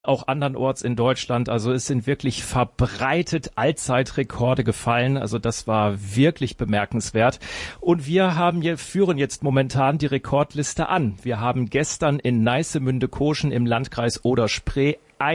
auch andernorts in Deutschland. Also es sind wirklich verbreitet Allzeitrekorde gefallen. Also das war wirklich bemerkenswert. Und wir führen jetzt momentan die Rekordliste an. Wir haben gestern in Neissemünde-Koschen im Landkreis Oder-Spree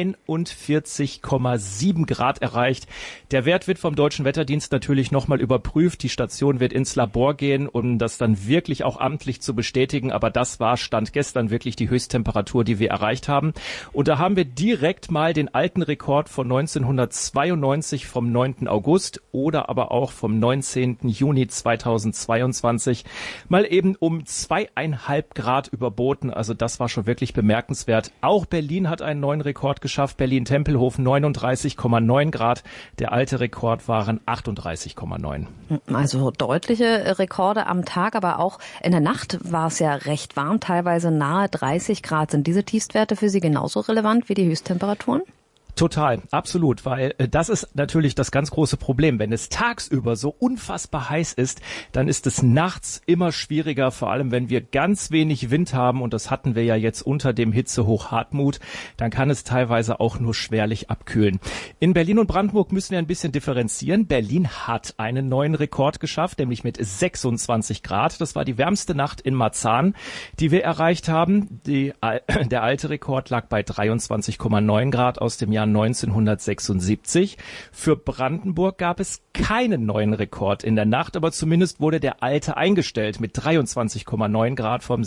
41,7 Grad erreicht. Der Wert wird vom Deutschen Wetterdienst natürlich nochmal überprüft. Die Station wird ins Labor gehen, um das dann wirklich auch amtlich zu bestätigen. Aber das war Stand gestern wirklich die Höchsttemperatur, die wir erreicht haben. Und da haben wir direkt mal den alten Rekord von 1992 vom 9. August oder aber auch vom 19. Juni 2022 mal eben um 2,5 Grad überboten. Also das war schon wirklich bemerkenswert. Auch Berlin hat einen neuen Rekord geschafft. Berlin-Tempelhof 39,9 Grad. Der alte Rekord waren 38,9. Also deutliche Rekorde am Tag, aber auch in der Nacht war es ja recht warm, teilweise nahe 30 Grad. Sind diese Tiefstwerte für Sie genauso relevant wie die Höchsttemperaturen? Total, absolut, weil das ist natürlich das ganz große Problem. Wenn es tagsüber so unfassbar heiß ist, dann ist es nachts immer schwieriger, vor allem wenn wir ganz wenig Wind haben, und das hatten wir ja jetzt unter dem Hitzehoch Hartmut, dann kann es teilweise auch nur schwerlich abkühlen. In Berlin und Brandenburg müssen wir ein bisschen differenzieren. Berlin hat einen neuen Rekord geschafft, nämlich mit 26 Grad. Das war die wärmste Nacht in Marzahn, die wir erreicht haben. Der alte Rekord lag bei 23,9 Grad aus dem Jahr 1976. Für Brandenburg gab es keinen neuen Rekord in der Nacht, aber zumindest wurde der alte eingestellt mit 23,9 Grad vom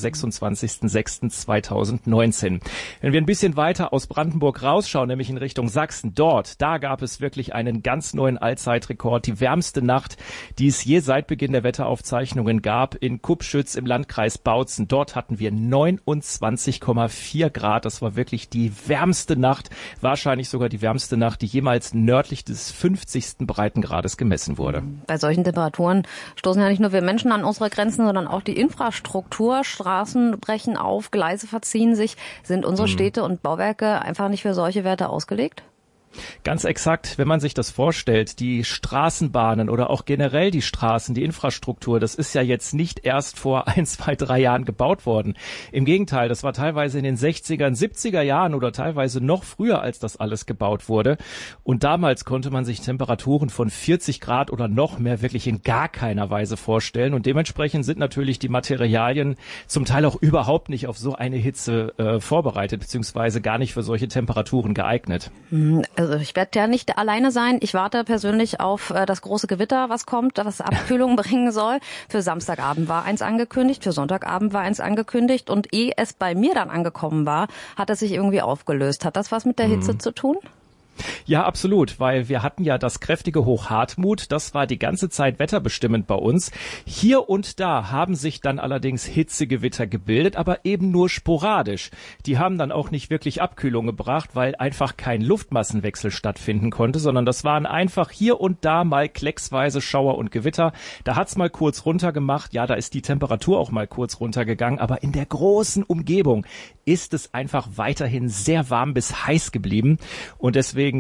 26.06.2019. Wenn wir ein bisschen weiter aus Brandenburg rausschauen, nämlich in Richtung Sachsen, da gab es wirklich einen ganz neuen Allzeitrekord, die wärmste Nacht, die es je seit Beginn der Wetteraufzeichnungen gab, in Kupschütz im Landkreis Bautzen. Dort hatten wir 29,4 Grad. Das war wirklich die wärmste Nacht, wahrscheinlich sogar die wärmste Nacht, die jemals nördlich des 50. Breitengrades gemessen wurde. Bei solchen Temperaturen stoßen ja nicht nur wir Menschen an unsere Grenzen, sondern auch die Infrastruktur. Straßen brechen auf, Gleise verziehen sich. Sind unsere Städte und Bauwerke einfach nicht für solche Werte ausgelegt? Ganz exakt, wenn man sich das vorstellt, die Straßenbahnen oder auch generell die Straßen, die Infrastruktur, das ist ja jetzt nicht erst vor 1, 2, 3 Jahren gebaut worden. Im Gegenteil, das war teilweise in den 60er, 70er Jahren oder teilweise noch früher, als das alles gebaut wurde. Und damals konnte man sich Temperaturen von 40 Grad oder noch mehr wirklich in gar keiner Weise vorstellen. Und dementsprechend sind natürlich die Materialien zum Teil auch überhaupt nicht auf so eine Hitze vorbereitet, beziehungsweise gar nicht für solche Temperaturen geeignet. Also ich werde ja nicht alleine sein. Ich warte persönlich auf das große Gewitter, was kommt, was Abkühlung bringen soll. Für Samstagabend war eins angekündigt, für Sonntagabend war eins angekündigt. Und ehe es bei mir dann angekommen war, hat es sich irgendwie aufgelöst. Hat das was mit der Hitze zu tun? Ja, absolut, weil wir hatten ja das kräftige Hoch Hartmut, das war die ganze Zeit wetterbestimmend bei uns. Hier und da haben sich dann allerdings Hitzegewitter gebildet, aber eben nur sporadisch. Die haben dann auch nicht wirklich Abkühlung gebracht, weil einfach kein Luftmassenwechsel stattfinden konnte, sondern das waren einfach hier und da mal klecksweise Schauer und Gewitter. Da hat's mal kurz runtergemacht, ja, da ist die Temperatur auch mal kurz runtergegangen, aber in der großen Umgebung ist es einfach weiterhin sehr warm bis heiß geblieben, und deswegen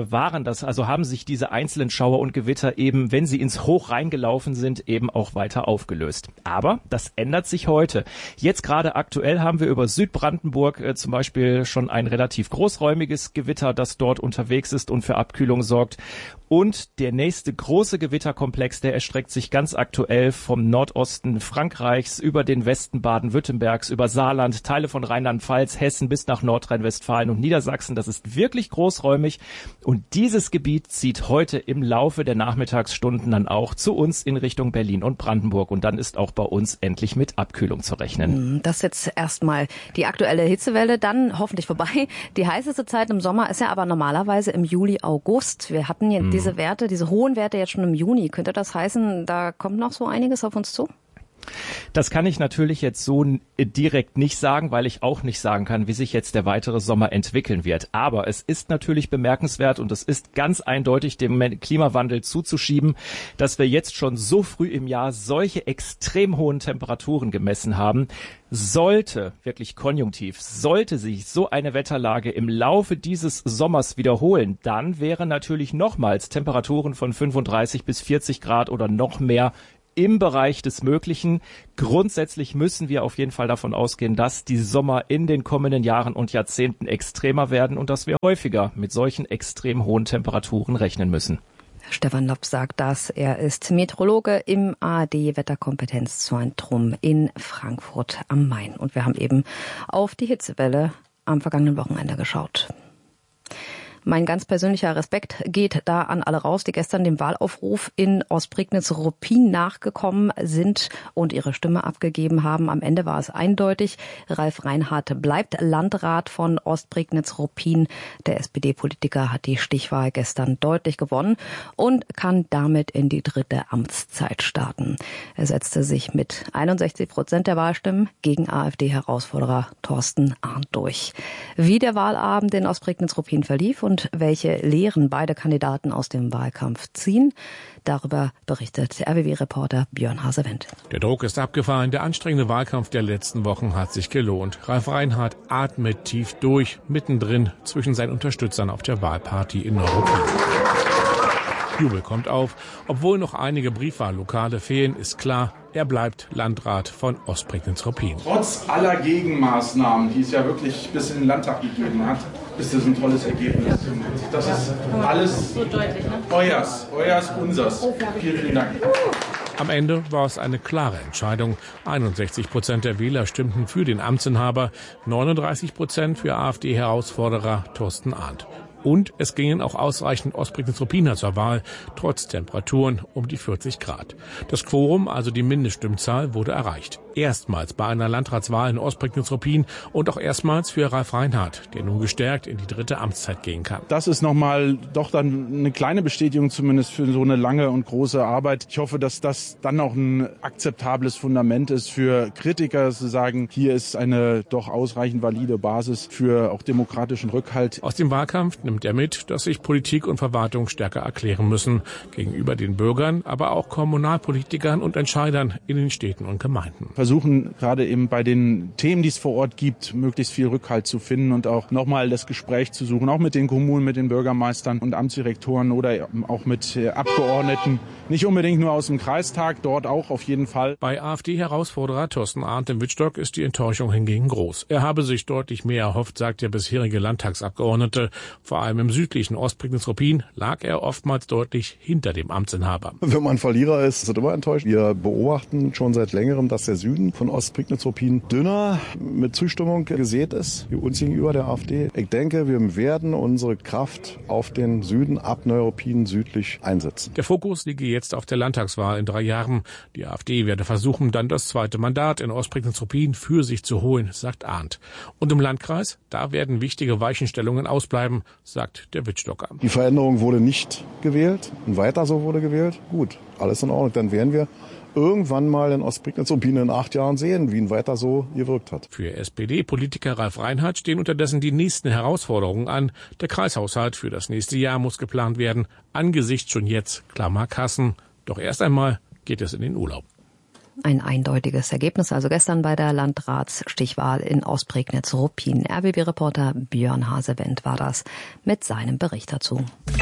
haben sich diese einzelnen Schauer und Gewitter eben, wenn sie ins Hoch reingelaufen sind, eben auch weiter aufgelöst. Aber das ändert sich heute. Jetzt gerade aktuell haben wir über Südbrandenburg zum Beispiel schon ein relativ großräumiges Gewitter, das dort unterwegs ist und für Abkühlung sorgt. Und der nächste große Gewitterkomplex, der erstreckt sich ganz aktuell vom Nordosten Frankreichs über den Westen Baden-Württembergs, über Saarland, Teile von Rheinland-Pfalz, Hessen bis nach Nordrhein-Westfalen und Niedersachsen. Das ist wirklich großräumig. Und dieses Gebiet zieht heute im Laufe der Nachmittagsstunden dann auch zu uns in Richtung Berlin und Brandenburg. Und dann ist auch bei uns endlich mit Abkühlung zu rechnen. Das ist jetzt erstmal die aktuelle Hitzewelle, dann hoffentlich vorbei. Die heißeste Zeit im Sommer ist ja aber normalerweise im Juli, August. Wir hatten ja diese Werte, diese hohen Werte jetzt schon im Juni. Könnte das heißen, da kommt noch so einiges auf uns zu? Das kann ich natürlich jetzt so direkt nicht sagen, weil ich auch nicht sagen kann, wie sich jetzt der weitere Sommer entwickeln wird. Aber es ist natürlich bemerkenswert und es ist ganz eindeutig dem Klimawandel zuzuschieben, dass wir jetzt schon so früh im Jahr solche extrem hohen Temperaturen gemessen haben. Sollte sich so eine Wetterlage im Laufe dieses Sommers wiederholen, dann wären natürlich nochmals Temperaturen von 35 bis 40 Grad oder noch mehr im Bereich des Möglichen. Grundsätzlich müssen wir auf jeden Fall davon ausgehen, dass die Sommer in den kommenden Jahren und Jahrzehnten extremer werden und dass wir häufiger mit solchen extrem hohen Temperaturen rechnen müssen. Stefan Lopp sagt das. Er ist Meteorologe im ARD-Wetterkompetenzzentrum in Frankfurt am Main. Und wir haben eben auf die Hitzewelle am vergangenen Wochenende geschaut. Mein ganz persönlicher Respekt geht da an alle raus, die gestern dem Wahlaufruf in Ostprignitz-Ruppin nachgekommen sind und ihre Stimme abgegeben haben. Am Ende war es eindeutig. Ralf Reinhardt bleibt Landrat von Ostprignitz-Ruppin. Der SPD-Politiker hat die Stichwahl gestern deutlich gewonnen und kann damit in die 3. Amtszeit starten. Er setzte sich mit 61% der Wahlstimmen gegen AfD-Herausforderer Thorsten Arndt durch. Wie der Wahlabend in Ostprignitz-Ruppin verlief und welche Lehren beide Kandidaten aus dem Wahlkampf ziehen, darüber berichtet RBB-Reporter Björn Hasewendt. Der Druck ist abgefallen, der anstrengende Wahlkampf der letzten Wochen hat sich gelohnt. Ralf Reinhardt atmet tief durch, mittendrin zwischen seinen Unterstützern auf der Wahlparty in Ruppin. Jubel kommt auf. Obwohl noch einige Briefwahllokale fehlen, ist klar, er bleibt Landrat von Ostprignitz-Ruppin. Trotz aller Gegenmaßnahmen, die es ja wirklich bis in den Landtag gegeben hat, ist das ein tolles Ergebnis. Das ist alles so deutlich, ne? Euers, unsers. Vielen, vielen Dank. Am Ende war es eine klare Entscheidung. 61% der Wähler stimmten für den Amtsinhaber, 39% für AfD-Herausforderer Thorsten Arndt. Und es gingen auch ausreichend Ostprignitz-Ruppiner zur Wahl, trotz Temperaturen um die 40 Grad. Das Quorum, also die Mindeststimmzahl, wurde erreicht. Erstmals bei einer Landratswahl in Ostprignitz-Ruppin und auch erstmals für Ralf Reinhardt, der nun gestärkt in die 3. Amtszeit gehen kann. Das ist nochmal doch dann eine kleine Bestätigung zumindest für so eine lange und große Arbeit. Ich hoffe, dass das dann auch ein akzeptables Fundament ist für Kritiker, zu sagen, hier ist eine doch ausreichend valide Basis für auch demokratischen Rückhalt. Aus dem Wahlkampf nimmt er mit, dass sich Politik und Verwaltung stärker erklären müssen. Gegenüber den Bürgern, aber auch Kommunalpolitikern und Entscheidern in den Städten und Gemeinden. Versuchen gerade eben bei den Themen, die es vor Ort gibt, möglichst viel Rückhalt zu finden und auch nochmal das Gespräch zu suchen, auch mit den Kommunen, mit den Bürgermeistern und Amtsdirektoren oder auch mit Abgeordneten. Nicht unbedingt nur aus dem Kreistag, dort auch auf jeden Fall. Bei AfD-Herausforderer Thorsten Arndt im Wittstock ist die Enttäuschung hingegen groß. Er habe sich deutlich mehr erhofft, sagt der bisherige Landtagsabgeordnete. Vor allem im südlichen Ostprignitz-Ruppin lag er oftmals deutlich hinter dem Amtsinhaber. Wenn man Verlierer ist, ist es immer enttäuscht. Wir beobachten schon seit längerem, dass der Süden von Ostprignitz-Ruppin dünner mit Zustimmung gesät ist, wie uns gegenüber der AfD. Ich denke, wir werden unsere Kraft auf den Süden ab Neuruppin südlich einsetzen. Der Fokus liege jetzt auf der Landtagswahl in 3 Jahren. Die AfD werde versuchen, dann das 2. Mandat in Ostprignitz-Ruppin für sich zu holen, sagt Arndt. Und im Landkreis, da werden wichtige Weichenstellungen ausbleiben, sagt der Wittstocker. Die Veränderung wurde nicht gewählt und weiter so wurde gewählt. Gut, alles in Ordnung. Dann werden wir irgendwann mal in Ostprignitz-Ruppin in 8 Jahren sehen, wie ihn weiter so gewirkt hat. Für SPD-Politiker Ralf Reinhardt stehen unterdessen die nächsten Herausforderungen an. Der Kreishaushalt für das nächste Jahr muss geplant werden. Angesichts schon jetzt Klammerkassen. Doch erst einmal geht es in den Urlaub. Ein eindeutiges Ergebnis, also gestern bei der Landratsstichwahl in Ostprignitz-Ruppin. RBB-Reporter Björn Hasewendt war das mit seinem Bericht dazu.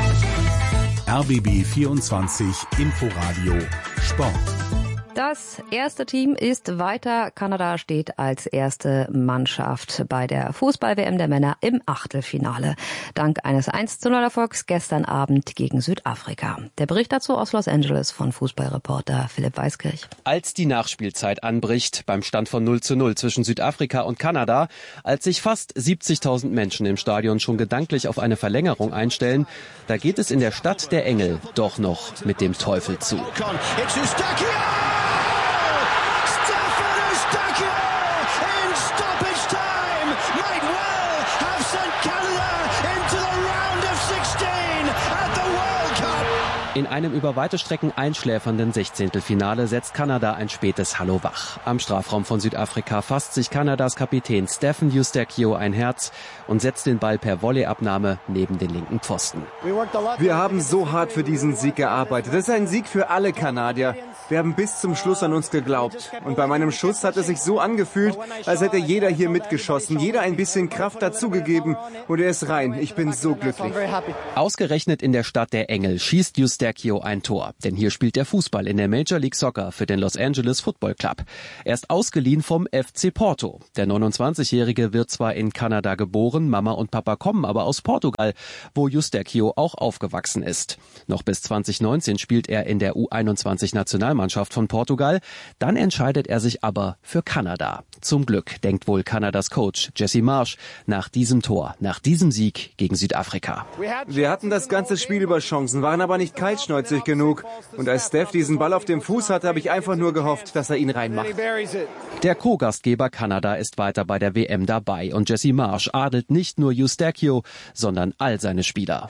RBB 24 Inforadio Sport. Das erste Team ist weiter. Kanada steht als erste Mannschaft bei der Fußball-WM der Männer im Achtelfinale. Dank eines 1:0-Erfolgs gestern Abend gegen Südafrika. Der Bericht dazu aus Los Angeles von Fußballreporter Philipp Weiskirch. Als die Nachspielzeit anbricht, beim Stand von 0:0 zwischen Südafrika und Kanada, als sich fast 70.000 Menschen im Stadion schon gedanklich auf eine Verlängerung einstellen, da geht es in der Stadt der Engel doch noch mit dem Teufel zu. In einem über weite Strecken einschläfernden Sechzehntelfinale setzt Kanada ein spätes Hallo wach. Am Strafraum von Südafrika fasst sich Kanadas Kapitän Stephen Eustáquio ein Herz und setzt den Ball per Volleyabnahme neben den linken Pfosten. Wir haben so hart für diesen Sieg gearbeitet. Das ist ein Sieg für alle Kanadier. Wir haben bis zum Schluss an uns geglaubt. Und bei meinem Schuss hat es sich so angefühlt, als hätte jeder hier mitgeschossen, jeder ein bisschen Kraft dazugegeben und er ist rein. Ich bin so glücklich. Ausgerechnet in der Stadt der Engel schießt Eustáquio Eustachio ein Tor. Denn hier spielt der Fußball in der Major League Soccer für den Los Angeles Football Club. Er ist ausgeliehen vom FC Porto. Der 29-Jährige wird zwar in Kanada geboren, Mama und Papa kommen aber aus Portugal, wo Eustachio auch aufgewachsen ist. Noch bis 2019 spielt er in der U21-Nationalmannschaft von Portugal. Dann entscheidet er sich aber für Kanada. Zum Glück, denkt wohl Kanadas Coach Jesse Marsch, nach diesem Tor, nach diesem Sieg gegen Südafrika. Wir hatten das ganze Spiel über Chancen, waren aber nicht kaltschnäuzig genug. Und als Steph diesen Ball auf dem Fuß hatte, habe ich einfach nur gehofft, dass er ihn reinmacht. Der Co-Gastgeber Kanada ist weiter bei der WM dabei und Jesse Marsch adelt nicht nur Eustachio, sondern all seine Spieler.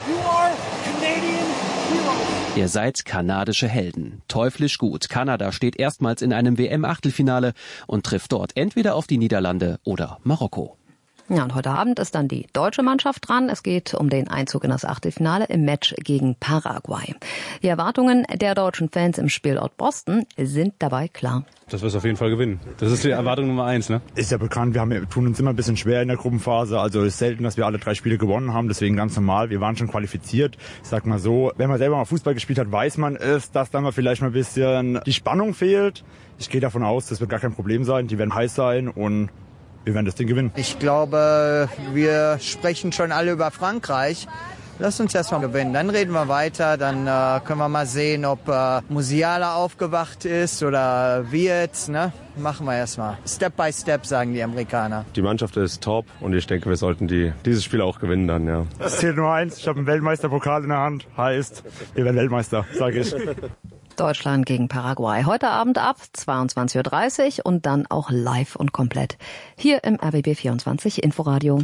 Ihr seid kanadische Helden. Teuflisch gut. Kanada steht erstmals in einem WM-Achtelfinale und trifft dort entweder auf die Niederlande oder Marokko. Ja, und heute Abend ist dann die deutsche Mannschaft dran. Es geht um den Einzug in das Achtelfinale im Match gegen Paraguay. Die Erwartungen der deutschen Fans im Spielort Boston sind dabei klar. Dass wir es auf jeden Fall gewinnen. Das ist die Erwartung Nummer 1, ne? Ist ja bekannt, wir tun uns immer ein bisschen schwer in der Gruppenphase. Also es ist selten, dass wir alle 3 Spiele gewonnen haben. Deswegen ganz normal. Wir waren schon qualifiziert. Ich sag mal so, wenn man selber mal Fußball gespielt hat, weiß man es, dass dann mal vielleicht mal ein bisschen die Spannung fehlt. Ich gehe davon aus, das wird gar kein Problem sein. Die werden heiß sein und wir werden das Ding gewinnen. Ich glaube, wir sprechen schon alle über Frankreich. Lass uns erstmal gewinnen, dann reden wir weiter, dann können wir mal sehen, ob Musiala aufgewacht ist oder wird. Ne? Machen wir erstmal. Step by Step, sagen die Amerikaner. Die Mannschaft ist top und ich denke, wir sollten dieses Spiel auch gewinnen dann, ja. Es zählt nur eins, ich habe einen Weltmeisterpokal in der Hand, heißt, wir werden Weltmeister, sage ich. Deutschland gegen Paraguay. Heute Abend ab 22.30 Uhr und dann auch live und komplett hier im RBB 24 Inforadio.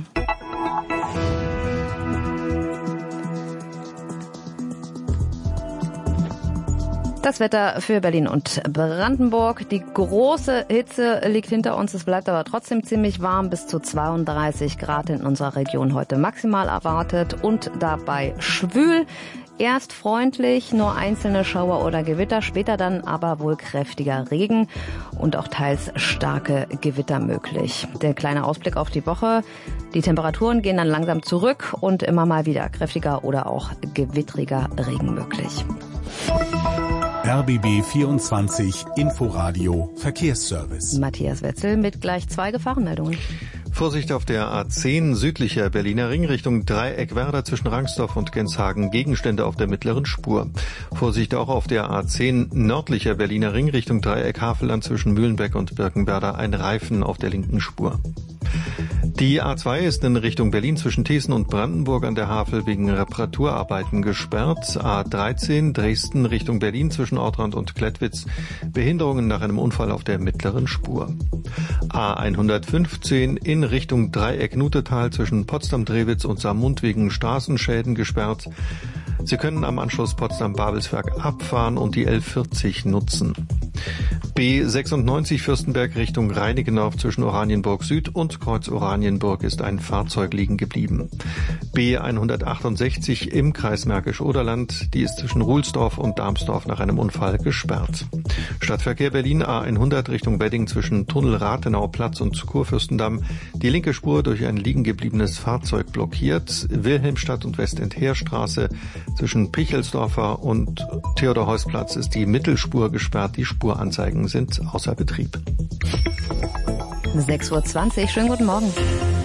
Das Wetter für Berlin und Brandenburg. Die große Hitze liegt hinter uns. Es bleibt aber trotzdem ziemlich warm. Bis zu 32 Grad in unserer Region heute maximal erwartet und dabei schwül. Erst freundlich, nur einzelne Schauer oder Gewitter, später dann aber wohl kräftiger Regen und auch teils starke Gewitter möglich. Der kleine Ausblick auf die Woche. Die Temperaturen gehen dann langsam zurück und immer mal wieder kräftiger oder auch gewittriger Regen möglich. RBB 24 Inforadio Verkehrsservice. Matthias Wetzel mit gleich 2 Gefahrenmeldungen. Vorsicht auf der A10 südlicher Berliner Ring Richtung Dreieck-Werder zwischen Rangsdorf und Genshagen. Gegenstände auf der mittleren Spur. Vorsicht auch auf der A10 nördlicher Berliner Ring Richtung Dreieck-Havelland zwischen Mühlenbeck und Birkenwerder. Ein Reifen auf der linken Spur. Die A2 ist in Richtung Berlin zwischen Thesen und Brandenburg an der Havel wegen Reparaturarbeiten gesperrt. A13 Dresden Richtung Berlin zwischen Ortrand und Klettwitz. Behinderungen nach einem Unfall auf der mittleren Spur. A115 in Richtung Dreieck-Nutetal zwischen Potsdam-Drewitz und Saarmund wegen Straßenschäden gesperrt. Sie können am Anschluss Potsdam-Babelsberg abfahren und die L40 nutzen. B96 Fürstenberg Richtung Reinickendorf zwischen Oranienburg Süd und Kreuz Oranienburg ist ein Fahrzeug liegen geblieben. B168 im Kreis Märkisch-Oderland, die ist zwischen Ruhlsdorf und Darmsdorf nach einem Unfall gesperrt. Stadtverkehr Berlin A100 Richtung Wedding zwischen Tunnel Rathenauplatz und Kurfürstendamm, die linke Spur durch ein liegen gebliebenes Fahrzeug blockiert. Wilhelmstadt und Westendheerstraße zwischen Pichelsdorfer und Theodor-Heuss-Platz ist die Mittelspur gesperrt. Die Spuranzeigen sind außer Betrieb. 6.20 Uhr, schönen guten Morgen.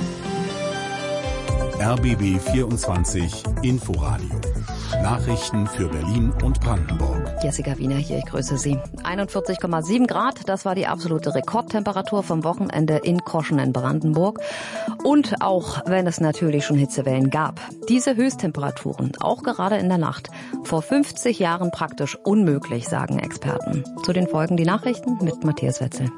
RBB 24 Inforadio. Nachrichten für Berlin und Brandenburg. Jessica Wiener hier, ich grüße Sie. 41,7 Grad, das war die absolute Rekordtemperatur vom Wochenende in Koschen in Brandenburg. Und auch wenn es natürlich schon Hitzewellen gab, diese Höchsttemperaturen, auch gerade in der Nacht, vor 50 Jahren praktisch unmöglich, sagen Experten. Zu den Folgen die Nachrichten mit Matthias Wetzel.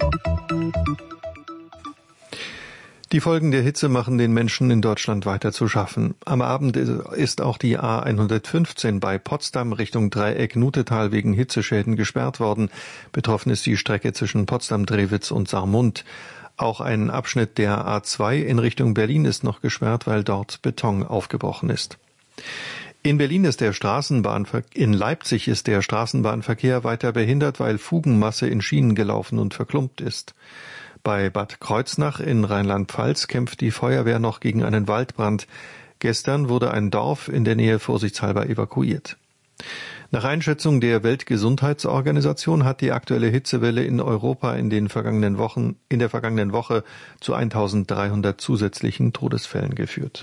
Die Folgen der Hitze machen den Menschen in Deutschland weiter zu schaffen. Am Abend ist auch die A115 bei Potsdam Richtung Dreieck-Nutetal wegen Hitzeschäden gesperrt worden. Betroffen ist die Strecke zwischen Potsdam-Drewitz und Saarmund. Auch ein Abschnitt der A2 in Richtung Berlin ist noch gesperrt, weil dort Beton aufgebrochen ist. In Leipzig ist der Straßenbahnverkehr weiter behindert, weil Fugenmasse in Schienen gelaufen und verklumpt ist. Bei Bad Kreuznach in Rheinland-Pfalz kämpft die Feuerwehr noch gegen einen Waldbrand. Gestern wurde ein Dorf in der Nähe vorsichtshalber evakuiert. Nach Einschätzung der Weltgesundheitsorganisation hat die aktuelle Hitzewelle in Europa in der vergangenen Woche zu 1300 zusätzlichen Todesfällen geführt.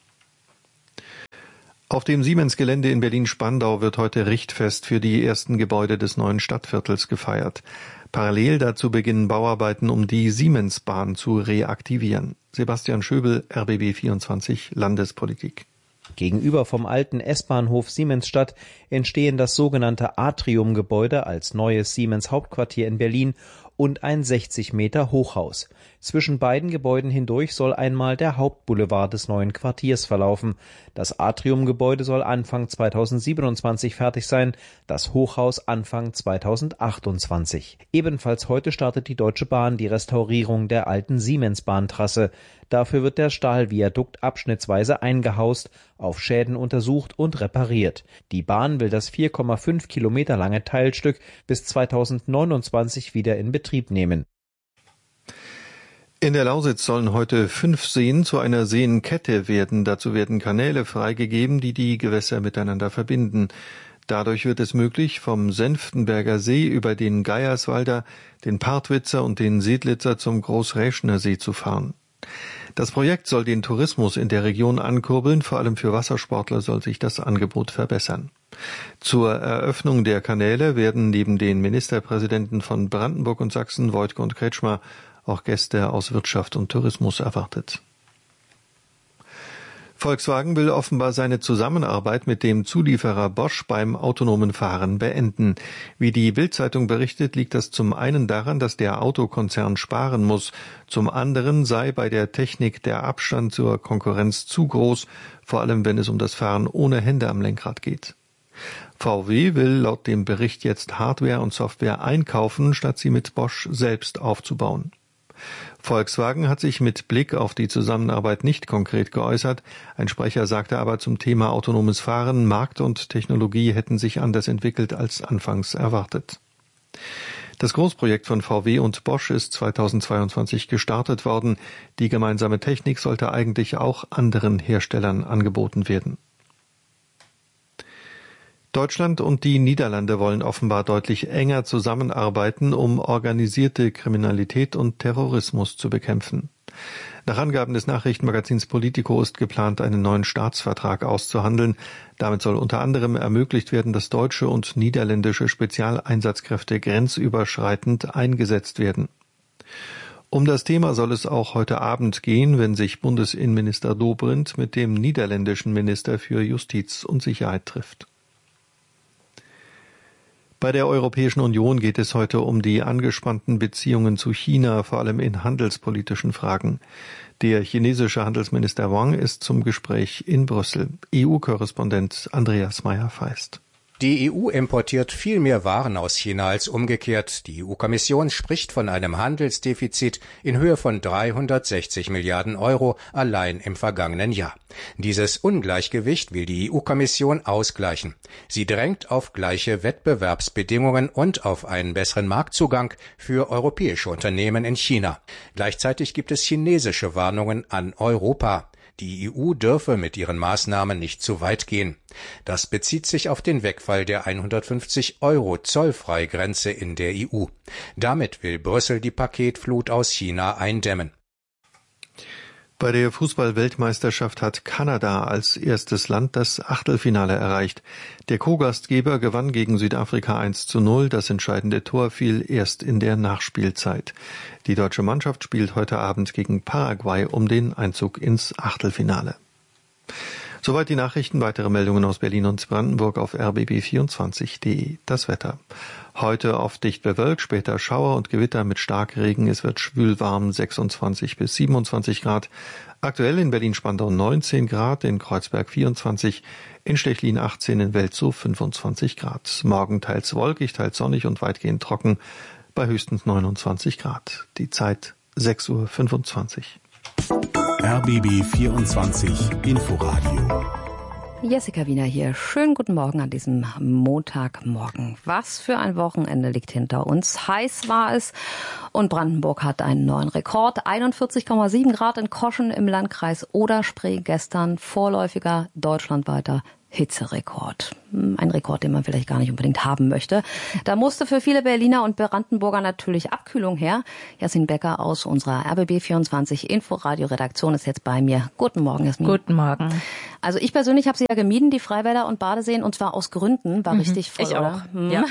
Auf dem Siemens-Gelände in Berlin-Spandau wird heute Richtfest für die ersten Gebäude des neuen Stadtviertels gefeiert. Parallel dazu beginnen Bauarbeiten, um die Siemens-Bahn zu reaktivieren. Sebastian Schöbel, RBB 24 Landespolitik. Gegenüber vom alten S-Bahnhof Siemensstadt entstehen das sogenannte Atrium-Gebäude als neues Siemens-Hauptquartier in Berlin und ein 60 Meter Hochhaus. Zwischen beiden Gebäuden hindurch soll einmal der Hauptboulevard des neuen Quartiers verlaufen. Das Atrium-Gebäude soll Anfang 2027 fertig sein, das Hochhaus Anfang 2028. Ebenfalls heute startet die Deutsche Bahn die Restaurierung der alten Siemens-Bahntrasse. Dafür wird der Stahlviadukt abschnittsweise eingehaust, auf Schäden untersucht und repariert. Die Bahn will das 4,5 Kilometer lange Teilstück bis 2029 wieder in Betrieb nehmen. In der Lausitz sollen heute 5 Seen zu einer Seenkette werden. Dazu werden Kanäle freigegeben, die die Gewässer miteinander verbinden. Dadurch wird es möglich, vom Senftenberger See über den Geierswalder, den Partwitzer und den Sedlitzer zum Großräschner See zu fahren. Das Projekt soll den Tourismus in der Region ankurbeln, vor allem für Wassersportler soll sich das Angebot verbessern. Zur Eröffnung der Kanäle werden neben den Ministerpräsidenten von Brandenburg und Sachsen, Woidke und Kretschmer, auch Gäste aus Wirtschaft und Tourismus erwartet. Volkswagen will offenbar seine Zusammenarbeit mit dem Zulieferer Bosch beim autonomen Fahren beenden. Wie die Bild-Zeitung berichtet, liegt das zum einen daran, dass der Autokonzern sparen muss. Zum anderen sei bei der Technik der Abstand zur Konkurrenz zu groß, vor allem wenn es um das Fahren ohne Hände am Lenkrad geht. VW will laut dem Bericht jetzt Hardware und Software einkaufen, statt sie mit Bosch selbst aufzubauen. Volkswagen hat sich mit Blick auf die Zusammenarbeit nicht konkret geäußert. Ein Sprecher sagte aber zum Thema autonomes Fahren, Markt und Technologie hätten sich anders entwickelt als anfangs erwartet. Das Großprojekt von VW und Bosch ist 2022 gestartet worden. Die gemeinsame Technik sollte eigentlich auch anderen Herstellern angeboten werden. Deutschland und die Niederlande wollen offenbar deutlich enger zusammenarbeiten, um organisierte Kriminalität und Terrorismus zu bekämpfen. Nach Angaben des Nachrichtenmagazins Politico ist geplant, einen neuen Staatsvertrag auszuhandeln. Damit soll unter anderem ermöglicht werden, dass deutsche und niederländische Spezialeinsatzkräfte grenzüberschreitend eingesetzt werden. Um das Thema soll es auch heute Abend gehen, wenn sich Bundesinnenminister Dobrindt mit dem niederländischen Minister für Justiz und Sicherheit trifft. Bei der Europäischen Union geht es heute um die angespannten Beziehungen zu China, vor allem in handelspolitischen Fragen. Der chinesische Handelsminister Wang ist zum Gespräch in Brüssel. EU-Korrespondent Andreas Meyer-Feist. Die EU importiert viel mehr Waren aus China als umgekehrt. Die EU-Kommission spricht von einem Handelsdefizit in Höhe von 360 Milliarden Euro allein im vergangenen Jahr. Dieses Ungleichgewicht will die EU-Kommission ausgleichen. Sie drängt auf gleiche Wettbewerbsbedingungen und auf einen besseren Marktzugang für europäische Unternehmen in China. Gleichzeitig gibt es chinesische Warnungen an Europa. Die EU dürfe mit ihren Maßnahmen nicht zu weit gehen. Das bezieht sich auf den Wegfall der 150 € Zollfreigrenze in der EU. Damit will Brüssel die Paketflut aus China eindämmen. Bei der Fußball-Weltmeisterschaft hat Kanada als erstes Land das Achtelfinale erreicht. Der Co-Gastgeber gewann gegen Südafrika 1:0. Das entscheidende Tor fiel erst in der Nachspielzeit. Die deutsche Mannschaft spielt heute Abend gegen Paraguay um den Einzug ins Achtelfinale. Soweit die Nachrichten. Weitere Meldungen aus Berlin und Brandenburg auf rbb24.de. Das Wetter. Heute oft dicht bewölkt, später Schauer und Gewitter mit Starkregen. Es wird schwül warm, 26 bis 27 Grad. Aktuell in Berlin-Spandau 19 Grad, in Kreuzberg 24, in Stechlin 18, in Welzow 25 Grad. Morgen teils wolkig, teils sonnig und weitgehend trocken, bei höchstens 29 Grad. Die Zeit 6:25 Uhr. RBB 24 Inforadio. Jessica Wiener hier. Schönen guten Morgen an diesem Montagmorgen. Was für ein Wochenende liegt hinter uns. Heiß war es und Brandenburg hat einen neuen Rekord. 41,7 Grad in Koschen im Landkreis Oder-Spree gestern. Vorläufiger deutschlandweiter Hitzerekord. Ein Rekord, den man vielleicht gar nicht unbedingt haben möchte. Da musste für viele Berliner und Brandenburger natürlich Abkühlung her. Jasmin Becker aus unserer RBB24 Inforadio-Redaktion ist jetzt bei mir. Guten Morgen, Jasmin. Guten Morgen. Also ich persönlich habe sie ja gemieden, die Freibäder und Badeseen, und zwar aus Gründen. War richtig voll, ich oder? Auch. Ja.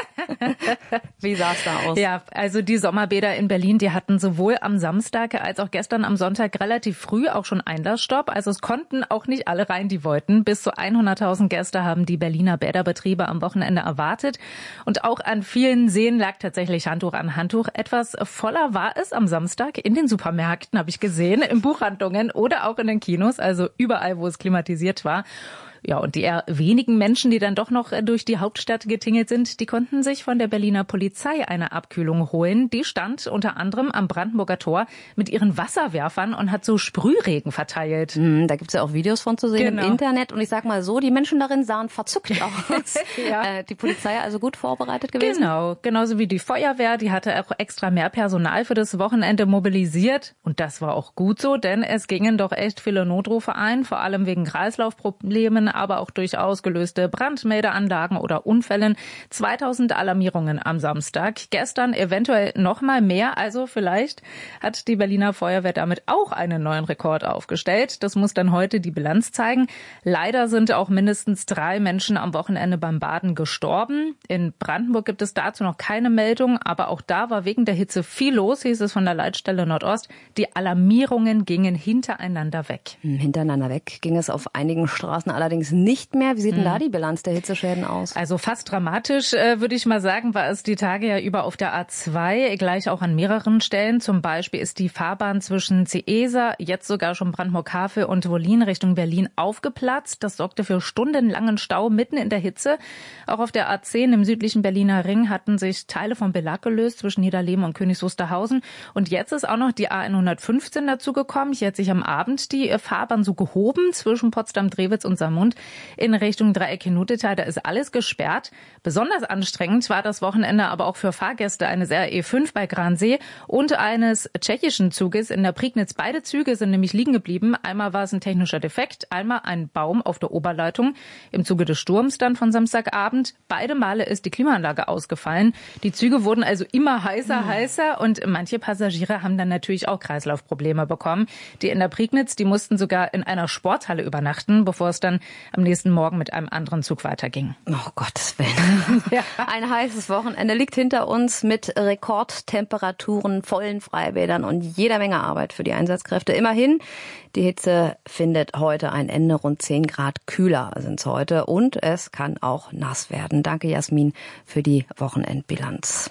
Wie sah es da aus? Ja, also die Sommerbäder in Berlin, die hatten sowohl am Samstag als auch gestern am Sonntag relativ früh auch schon Einlassstopp. Also es konnten auch nicht alle rein, die wollten. Bis zu 100.000 Gäste haben die Berliner Bäderbetriebe am Wochenende erwartet. Und auch an vielen Seen lag tatsächlich Handtuch an Handtuch. Etwas voller war es am Samstag in den Supermärkten, habe ich gesehen, in Buchhandlungen oder auch in den Kinos, also überall, wo es klimatisiert war. Ja, und die eher wenigen Menschen, die dann doch noch durch die Hauptstadt getingelt sind, die konnten sich von der Berliner Polizei eine Abkühlung holen. Die stand unter anderem am Brandenburger Tor mit ihren Wasserwerfern und hat so Sprühregen verteilt. Da gibt's ja auch Videos von zu sehen im Internet. Und ich sag mal so, die Menschen darin sahen verzückt aus. Ja. Die Polizei also gut vorbereitet gewesen? Genau, genauso wie die Feuerwehr. Die hatte auch extra mehr Personal für das Wochenende mobilisiert. Und das war auch gut so, denn es gingen doch echt viele Notrufe ein, vor allem wegen Kreislaufproblemen, aber auch durch ausgelöste Brandmeldeanlagen oder Unfällen. 2000 Alarmierungen am Samstag. Gestern eventuell noch mal mehr. Also vielleicht hat die Berliner Feuerwehr damit auch einen neuen Rekord aufgestellt. Das muss dann heute die Bilanz zeigen. Leider sind auch mindestens 3 Menschen am Wochenende beim Baden gestorben. In Brandenburg gibt es dazu noch keine Meldung, aber auch da war wegen der Hitze viel los, hieß es von der Leitstelle Nordost. Die Alarmierungen gingen hintereinander weg. Hintereinander weg ging es auf einigen Straßen allerdings nicht mehr. Wie sieht denn da die Bilanz der Hitzeschäden aus? Also fast dramatisch, würde ich mal sagen, war es die Tage ja über auf der A2, gleich auch an mehreren Stellen. Zum Beispiel ist die Fahrbahn zwischen Ciesa, jetzt sogar schon Brandenburg-Havel und Wollin Richtung Berlin aufgeplatzt. Das sorgte für stundenlangen Stau mitten in der Hitze. Auch auf der A10 im südlichen Berliner Ring hatten sich Teile vom Belag gelöst zwischen Niederleben und Königs Wusterhausen. Und jetzt ist auch noch die A115 dazugekommen. Hier hat sich am Abend die Fahrbahn so gehoben zwischen Potsdam-Drewitz und Saarmund in Richtung Dreieck-Hinutetal. Da ist alles gesperrt. Besonders anstrengend war das Wochenende aber auch für Fahrgäste eines RE5 bei Gransee und eines tschechischen Zuges in der Prignitz. Beide Züge sind nämlich liegen geblieben. Einmal war es ein technischer Defekt, einmal ein Baum auf der Oberleitung im Zuge des Sturms dann von Samstagabend. Beide Male ist die Klimaanlage ausgefallen. Die Züge wurden also immer heißer und manche Passagiere haben dann natürlich auch Kreislaufprobleme bekommen. Die in der Prignitz, die mussten sogar in einer Sporthalle übernachten, bevor es dann am nächsten Morgen mit einem anderen Zug weiterging. Oh Gottes Willen. Ja. Ein heißes Wochenende liegt hinter uns mit Rekordtemperaturen, vollen Freibädern und jeder Menge Arbeit für die Einsatzkräfte. Immerhin, die Hitze findet heute ein Ende. Rund 10 Grad kühler sind es heute und es kann auch nass werden. Danke, Jasmin, für die Wochenendbilanz.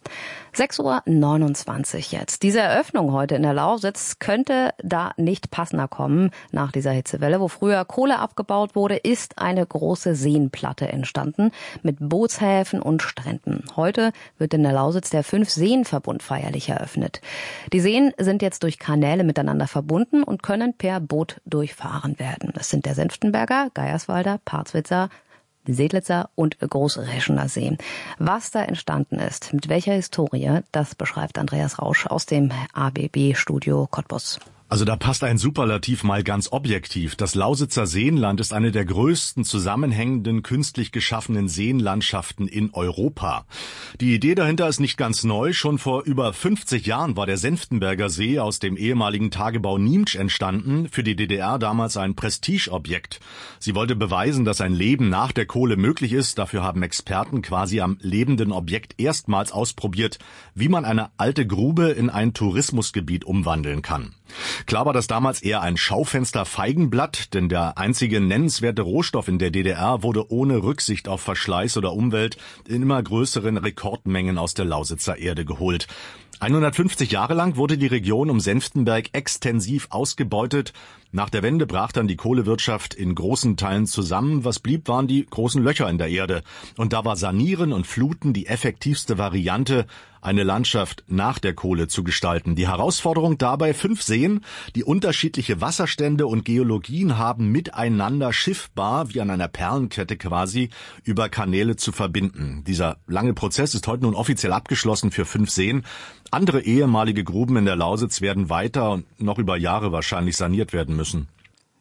6:29 Uhr jetzt. Diese Eröffnung heute in der Lausitz könnte da nicht passender kommen nach dieser Hitzewelle. Wo früher Kohle abgebaut wurde, ist eine große Seenplatte entstanden mit Bootshäfen und Stränden. Heute wird in der Lausitz der 5-Seen-Verbund feierlich eröffnet. Die Seen sind jetzt durch Kanäle miteinander verbunden und können per Boot durchfahren werden. Das sind der Senftenberger, Geierswalder, Parzwitzer, Sedlitzer und Großreschener See. Was da entstanden ist, mit welcher Historie, das beschreibt Andreas Rausch aus dem ABB-Studio Cottbus. Also da passt ein Superlativ mal ganz objektiv. Das Lausitzer Seenland ist eine der größten zusammenhängenden, künstlich geschaffenen Seenlandschaften in Europa. Die Idee dahinter ist nicht ganz neu. Schon vor über 50 Jahren war der Senftenberger See aus dem ehemaligen Tagebau Niemtsch entstanden. Für die DDR damals ein Prestigeobjekt. Sie wollte beweisen, dass ein Leben nach der Kohle möglich ist. Dafür haben Experten quasi am lebenden Objekt erstmals ausprobiert, wie man eine alte Grube in ein Tourismusgebiet umwandeln kann. Klar war das damals eher ein Schaufenster-Feigenblatt, denn der einzige nennenswerte Rohstoff in der DDR wurde ohne Rücksicht auf Verschleiß oder Umwelt in immer größeren Rekordmengen aus der Lausitzer Erde geholt. 150 Jahre lang wurde die Region um Senftenberg extensiv ausgebeutet. Nach der Wende brach dann die Kohlewirtschaft in großen Teilen zusammen. Was blieb, waren die großen Löcher in der Erde. Und da war Sanieren und Fluten die effektivste Variante, eine Landschaft nach der Kohle zu gestalten. Die Herausforderung dabei: 5 Seen, die unterschiedliche Wasserstände und Geologien haben, miteinander schiffbar, wie an einer Perlenkette quasi, über Kanäle zu verbinden. Dieser lange Prozess ist heute nun offiziell abgeschlossen für 5 Seen. Andere ehemalige Gruben in der Lausitz werden weiter und noch über Jahre wahrscheinlich saniert werden müssen.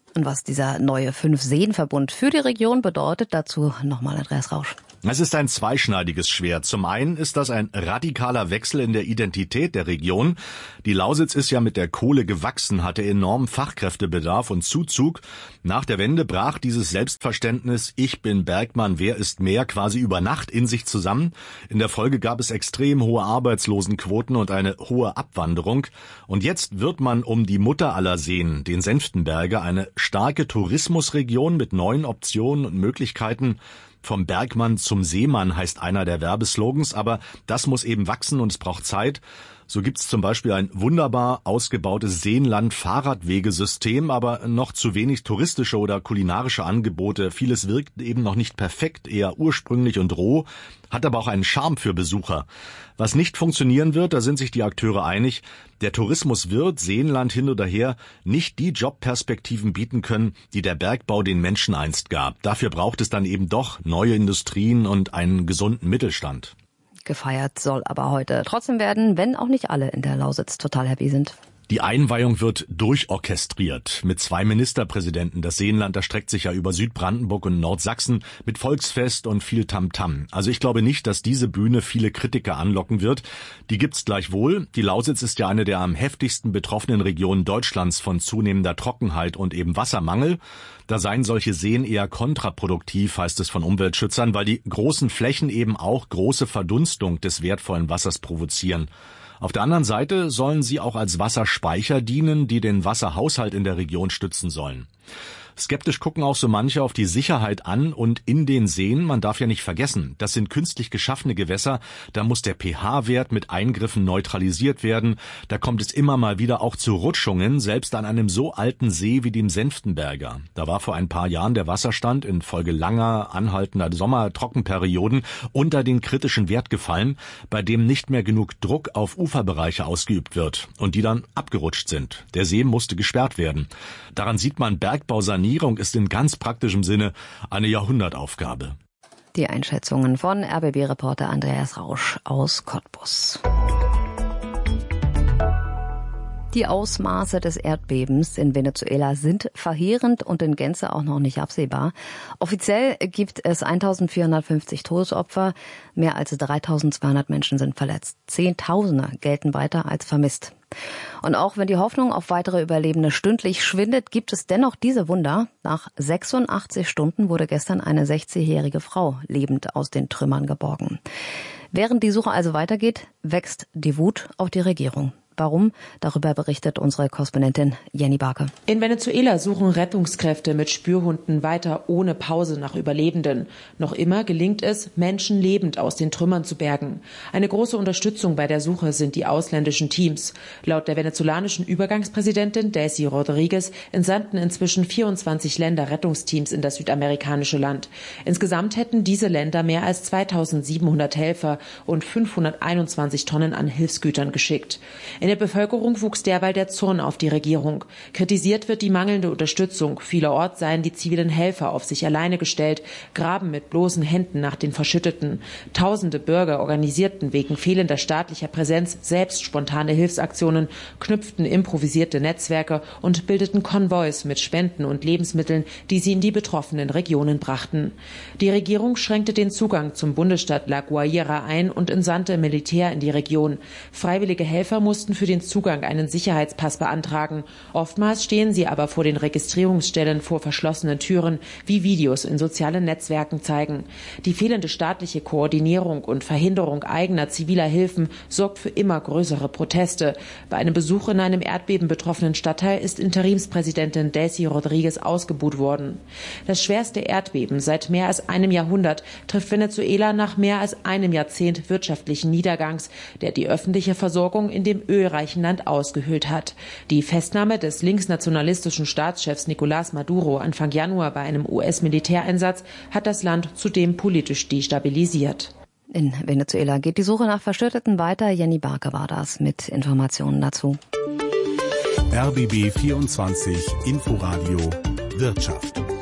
Und was dieser neue 5-Seen-Verbund für die Region bedeutet, dazu nochmal Andreas Rausch. Es ist ein zweischneidiges Schwert. Zum einen ist das ein radikaler Wechsel in der Identität der Region. Die Lausitz ist ja mit der Kohle gewachsen, hatte enormen Fachkräftebedarf und Zuzug. Nach der Wende brach dieses Selbstverständnis, ich bin Bergmann, wer ist mehr, quasi über Nacht in sich zusammen. In der Folge gab es extrem hohe Arbeitslosenquoten und eine hohe Abwanderung. Und jetzt wird man um die Mutter aller Seen, den Senftenberger, eine starke Tourismusregion mit neuen Optionen und Möglichkeiten. Vom Bergmann zum Seemann heißt einer der Werbeslogans, aber das muss eben wachsen und es braucht Zeit. So gibt es zum Beispiel ein wunderbar ausgebautes Seenland-Fahrradwegesystem, aber noch zu wenig touristische oder kulinarische Angebote. Vieles wirkt eben noch nicht perfekt, eher ursprünglich und roh, hat aber auch einen Charme für Besucher. Was nicht funktionieren wird, da sind sich die Akteure einig, der Tourismus wird, Seenland hin oder her, nicht die Jobperspektiven bieten können, die der Bergbau den Menschen einst gab. Dafür braucht es dann eben doch neue Industrien und einen gesunden Mittelstand. Gefeiert soll aber heute trotzdem werden, wenn auch nicht alle in der Lausitz total happy sind. Die Einweihung wird durchorchestriert mit 2 Ministerpräsidenten. Das Seenland erstreckt sich ja über Südbrandenburg und Nordsachsen mit Volksfest und viel Tamtam. Also ich glaube nicht, dass diese Bühne viele Kritiker anlocken wird. Die gibt's gleichwohl. Die Lausitz ist ja eine der am heftigsten betroffenen Regionen Deutschlands von zunehmender Trockenheit und eben Wassermangel. Da seien solche Seen eher kontraproduktiv, heißt es von Umweltschützern, weil die großen Flächen eben auch große Verdunstung des wertvollen Wassers provozieren. Auf der anderen Seite sollen sie auch als Wasserspeicher dienen, die den Wasserhaushalt in der Region stützen sollen. Skeptisch gucken auch so manche auf die Sicherheit an und in den Seen. Man darf ja nicht vergessen, das sind künstlich geschaffene Gewässer. Da muss der pH-Wert mit Eingriffen neutralisiert werden. Da kommt es immer mal wieder auch zu Rutschungen, selbst an einem so alten See wie dem Senftenberger. Da war vor ein paar Jahren der Wasserstand infolge langer, anhaltender Sommertrockenperioden unter den kritischen Wert gefallen, bei dem nicht mehr genug Druck auf Uferbereiche ausgeübt wird und die dann abgerutscht sind. Der See musste gesperrt werden. Daran sieht man, Bergbausanierung ist in ganz praktischem Sinne eine Jahrhundertaufgabe. Die Einschätzungen von RBB-Reporter Andreas Rausch aus Cottbus. Die Ausmaße des Erdbebens in Venezuela sind verheerend und in Gänze auch noch nicht absehbar. Offiziell gibt es 1450 Todesopfer, mehr als 3200 Menschen sind verletzt. Zehntausende gelten weiter als vermisst. Und auch wenn die Hoffnung auf weitere Überlebende stündlich schwindet, gibt es dennoch diese Wunder. Nach 86 Stunden wurde gestern eine 60-jährige Frau lebend aus den Trümmern geborgen. Während die Suche also weitergeht, wächst die Wut auf die Regierung. Warum? Darüber berichtet unsere Korrespondentin Jenny Barke. In Venezuela suchen Rettungskräfte mit Spürhunden weiter ohne Pause nach Überlebenden. Noch immer gelingt es, Menschen lebend aus den Trümmern zu bergen. Eine große Unterstützung bei der Suche sind die ausländischen Teams. Laut der venezolanischen Übergangspräsidentin Delcy Rodriguez entsandten inzwischen 24 Länder Rettungsteams in das südamerikanische Land. Insgesamt hätten diese Länder mehr als 2700 Helfer und 521 Tonnen an Hilfsgütern geschickt. In der Bevölkerung wuchs derweil der Zorn auf die Regierung. Kritisiert wird die mangelnde Unterstützung. Vielerorts seien die zivilen Helfer auf sich alleine gestellt, graben mit bloßen Händen nach den Verschütteten. Tausende Bürger organisierten wegen fehlender staatlicher Präsenz selbst spontane Hilfsaktionen, knüpften improvisierte Netzwerke und bildeten Konvois mit Spenden und Lebensmitteln, die sie in die betroffenen Regionen brachten. Die Regierung schränkte den Zugang zum Bundesstaat La Guaira ein und entsandte Militär in die Region. Freiwillige Helfer mussten für den Zugang einen Sicherheitspass beantragen. Oftmals stehen sie aber vor den Registrierungsstellen vor verschlossenen Türen, wie Videos in sozialen Netzwerken zeigen. Die fehlende staatliche Koordinierung und Verhinderung eigener ziviler Hilfen sorgt für immer größere Proteste. Bei einem Besuch in einem erdbebenbetroffenen Stadtteil ist Interimspräsidentin Delcy Rodriguez ausgebuht worden. Das schwerste Erdbeben seit mehr als einem Jahrhundert trifft Venezuela nach mehr als einem Jahrzehnt wirtschaftlichen Niedergangs, der die öffentliche Versorgung in dem ölreichen Land ausgehöhlt hat. Die Festnahme des linksnationalistischen Staatschefs Nicolás Maduro Anfang Januar bei einem US-Militäreinsatz hat das Land zudem politisch destabilisiert. In Venezuela geht die Suche nach Verstörteten weiter. Jenny Barke war das mit Informationen dazu. RBB 24 Inforadio Wirtschaft.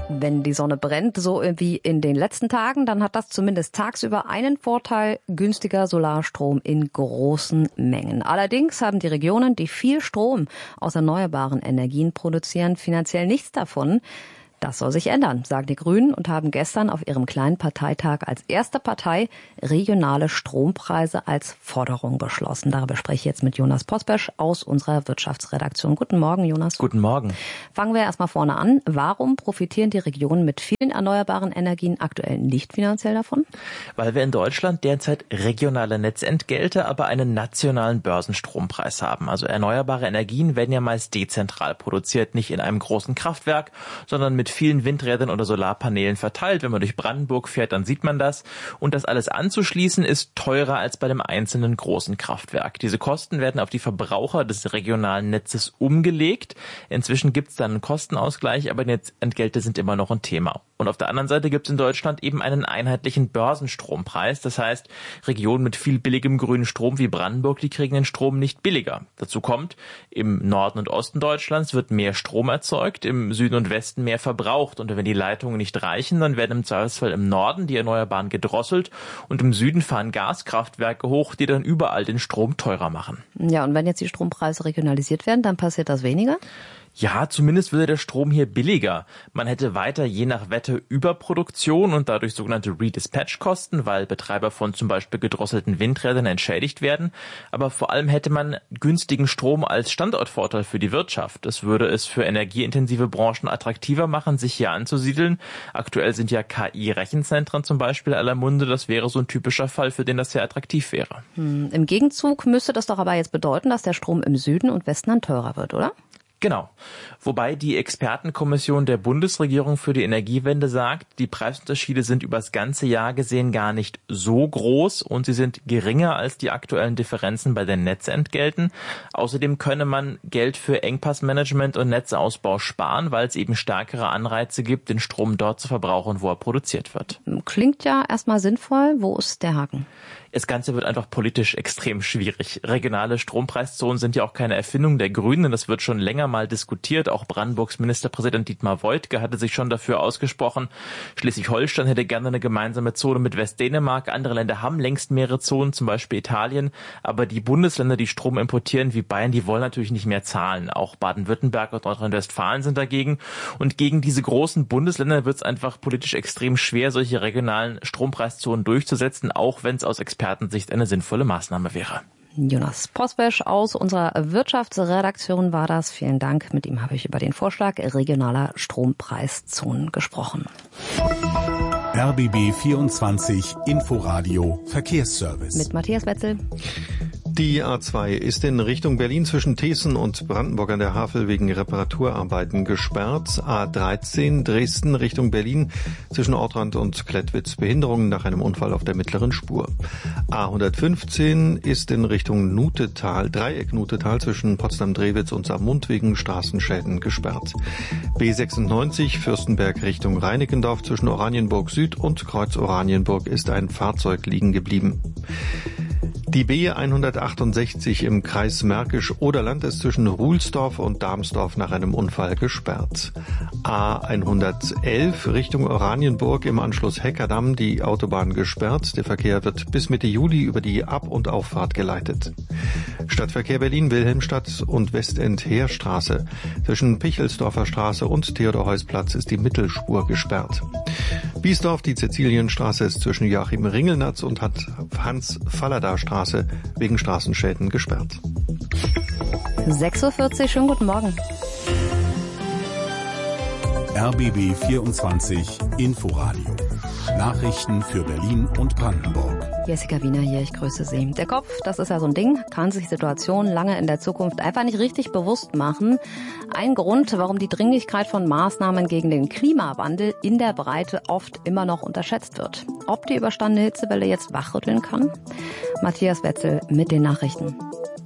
Wenn die Sonne brennt, so wie in den letzten Tagen, dann hat das zumindest tagsüber einen Vorteil: günstiger Solarstrom in großen Mengen. Allerdings haben die Regionen, die viel Strom aus erneuerbaren Energien produzieren, finanziell nichts davon. Das soll sich ändern, sagen die Grünen und haben gestern auf ihrem kleinen Parteitag als erste Partei regionale Strompreise als Forderung beschlossen. Darüber spreche ich jetzt mit Jonas Pospesch aus unserer Wirtschaftsredaktion. Guten Morgen, Jonas. Guten Morgen. Fangen wir erstmal vorne an. Warum profitieren die Regionen mit vielen erneuerbaren Energien aktuell nicht finanziell davon? Weil wir in Deutschland derzeit regionale Netzentgelte, aber einen nationalen Börsenstrompreis haben. Also erneuerbare Energien werden ja meist dezentral produziert, nicht in einem großen Kraftwerk, sondern mit vielen Windrädern oder Solarpanelen verteilt. Wenn man durch Brandenburg fährt, dann sieht man das. Und das alles anzuschließen ist teurer als bei dem einzelnen großen Kraftwerk. Diese Kosten werden auf die Verbraucher des regionalen Netzes umgelegt. Inzwischen gibt es dann einen Kostenausgleich, aber die Netzentgelte sind immer noch ein Thema. Und auf der anderen Seite gibt es in Deutschland eben einen einheitlichen Börsenstrompreis. Das heißt, Regionen mit viel billigem grünen Strom wie Brandenburg, die kriegen den Strom nicht billiger. Dazu kommt, im Norden und Osten Deutschlands wird mehr Strom erzeugt, im Süden und Westen mehr verbraucht. Und wenn die Leitungen nicht reichen, dann werden im Zweifelsfall im Norden die Erneuerbaren gedrosselt und im Süden fahren Gaskraftwerke hoch, die dann überall den Strom teurer machen. Ja, und wenn jetzt die Strompreise regionalisiert werden, dann passiert das weniger? Ja, zumindest würde der Strom hier billiger. Man hätte weiter je nach Wetter Überproduktion und dadurch sogenannte Redispatch-Kosten, weil Betreiber von zum Beispiel gedrosselten Windrädern entschädigt werden. Aber vor allem hätte man günstigen Strom als Standortvorteil für die Wirtschaft. Das würde es für energieintensive Branchen attraktiver machen, sich hier anzusiedeln. Aktuell sind ja KI-Rechenzentren zum Beispiel aller Munde. Das wäre so ein typischer Fall, für den das sehr attraktiv wäre. Im Gegenzug müsste das doch aber jetzt bedeuten, dass der Strom im Süden und Westen dann teurer wird, oder? Genau. Wobei die Expertenkommission der Bundesregierung für die Energiewende sagt, die Preisunterschiede sind übers ganze Jahr gesehen gar nicht so groß und sie sind geringer als die aktuellen Differenzen bei den Netzentgelten. Außerdem könne man Geld für Engpassmanagement und Netzausbau sparen, weil es eben stärkere Anreize gibt, den Strom dort zu verbrauchen, wo er produziert wird. Klingt ja erstmal sinnvoll. Wo ist der Haken? Das Ganze wird einfach politisch extrem schwierig. Regionale Strompreiszonen sind ja auch keine Erfindung der Grünen. Das wird schon länger mal diskutiert. Auch Brandenburgs Ministerpräsident Dietmar Woidke hatte sich schon dafür ausgesprochen. Schleswig-Holstein hätte gerne eine gemeinsame Zone mit Westdänemark. Andere Länder haben längst mehrere Zonen, zum Beispiel Italien. Aber die Bundesländer, die Strom importieren, wie Bayern, die wollen natürlich nicht mehr zahlen. Auch Baden-Württemberg und Nordrhein-Westfalen sind dagegen. Und gegen diese großen Bundesländer wird es einfach politisch extrem schwer, solche regionalen Strompreiszonen durchzusetzen, auch wenn es aus Expertensicht eine sinnvolle Maßnahme wäre. Jonas Pospesch aus unserer Wirtschaftsredaktion war das. Vielen Dank. Mit ihm habe ich über den Vorschlag regionaler Strompreiszonen gesprochen. RBB 24 Inforadio Verkehrsservice. Mit Matthias Wetzel. Die A2 ist in Richtung Berlin zwischen Thesen und Brandenburg an der Havel wegen Reparaturarbeiten gesperrt. A13 Dresden Richtung Berlin zwischen Ortrand und Klettwitz Behinderungen nach einem Unfall auf der mittleren Spur. A115 ist in Richtung Nutetal, Dreieck Nutetal zwischen Potsdam-Drewitz und Saarmund wegen Straßenschäden gesperrt. B96 Fürstenberg Richtung Reinickendorf zwischen Oranienburg Süd und Kreuz Oranienburg ist ein Fahrzeug liegen geblieben. Die B168 im Kreis Märkisch-Oderland ist zwischen Ruhlsdorf und Darmsdorf nach einem Unfall gesperrt. A111 Richtung Oranienburg im Anschluss Heckerdamm die Autobahn gesperrt. Der Verkehr wird bis Mitte Juli über die Ab- und Auffahrt geleitet. Stadtverkehr Berlin-Wilhelmstadt und Westend-Heerstraße. Zwischen Pichelsdorfer Straße und Theodor-Heuss-Platz ist die Mittelspur gesperrt. Biesdorf, die Cäcilienstraße ist zwischen Joachim Ringelnatz und Hans-Fallada-Straße wegen Straßenschäden gesperrt. 6:40 Uhr, schönen guten Morgen. RBB 24 Inforadio. Nachrichten für Berlin und Brandenburg. Jessica Wiener hier, ich grüße Sie. Der Kopf, das ist ja so ein Ding, kann sich Situationen lange in der Zukunft einfach nicht richtig bewusst machen. Ein Grund, warum die Dringlichkeit von Maßnahmen gegen den Klimawandel in der Breite oft immer noch unterschätzt wird. Ob die überstandene Hitzewelle jetzt wachrütteln kann? Matthias Wetzel mit den Nachrichten.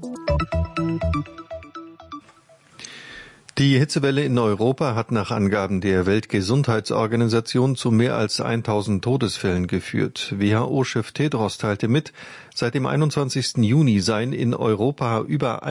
Die Hitzewelle in Europa hat nach Angaben der Weltgesundheitsorganisation zu mehr als 1000 Todesfällen geführt. WHO-Chef Tedros teilte mit, seit dem 21. Juni seien in Europa über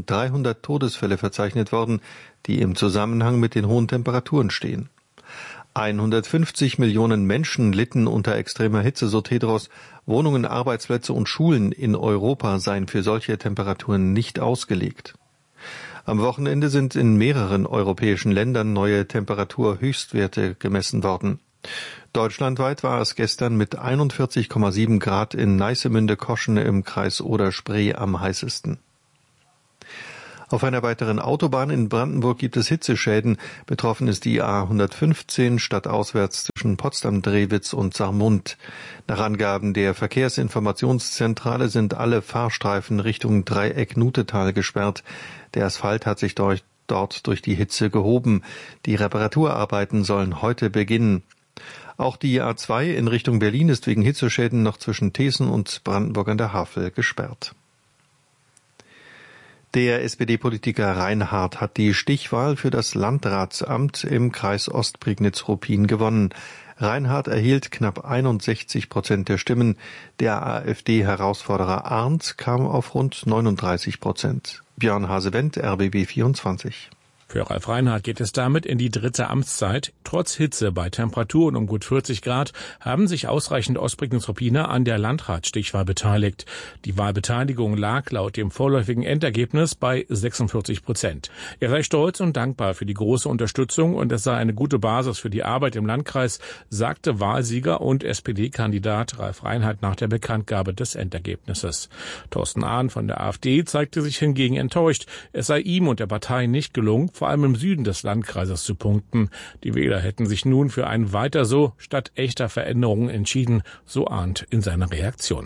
1300 Todesfälle verzeichnet worden, die im Zusammenhang mit den hohen Temperaturen stehen. 150 Millionen Menschen litten unter extremer Hitze, so Tedros. Wohnungen, Arbeitsplätze und Schulen in Europa seien für solche Temperaturen nicht ausgelegt. Am Wochenende sind in mehreren europäischen Ländern neue Temperaturhöchstwerte gemessen worden. Deutschlandweit war es gestern mit 41,7 Grad in Neissemünde-Koschen im Kreis Oder-Spree am heißesten. Auf einer weiteren Autobahn in Brandenburg gibt es Hitzeschäden. Betroffen ist die A115 stadtauswärts zwischen Potsdam-Drewitz und Saarmund. Nach Angaben der Verkehrsinformationszentrale sind alle Fahrstreifen Richtung Dreieck-Nutetal gesperrt. Der Asphalt hat sich dort durch die Hitze gehoben. Die Reparaturarbeiten sollen heute beginnen. Auch die A2 in Richtung Berlin ist wegen Hitzeschäden noch zwischen Thesen und Brandenburg an der Havel gesperrt. Der SPD-Politiker Reinhardt hat die Stichwahl für das Landratsamt im Kreis Ostprignitz-Ruppin gewonnen. Reinhardt erhielt knapp 61% der Stimmen. Der AfD-Herausforderer Arndt kam auf rund 39%. Björn Hasewendt, RBB 24. Für Ralf Reinhardt geht es damit in die dritte Amtszeit. Trotz Hitze bei Temperaturen um gut 40 Grad haben sich ausreichend Ostprignitz-Ruppiner an der Landratsstichwahl beteiligt. Die Wahlbeteiligung lag laut dem vorläufigen Endergebnis bei 46%. Er sei stolz und dankbar für die große Unterstützung und es sei eine gute Basis für die Arbeit im Landkreis, sagte Wahlsieger und SPD-Kandidat Ralf Reinhardt nach der Bekanntgabe des Endergebnisses. Thorsten Ahn von der AfD zeigte sich hingegen enttäuscht. Es sei ihm und der Partei nicht gelungen, vor allem im Süden des Landkreises zu punkten. Die Wähler hätten sich nun für ein Weiter so statt echter Veränderungen entschieden, so Arndt in seiner Reaktion.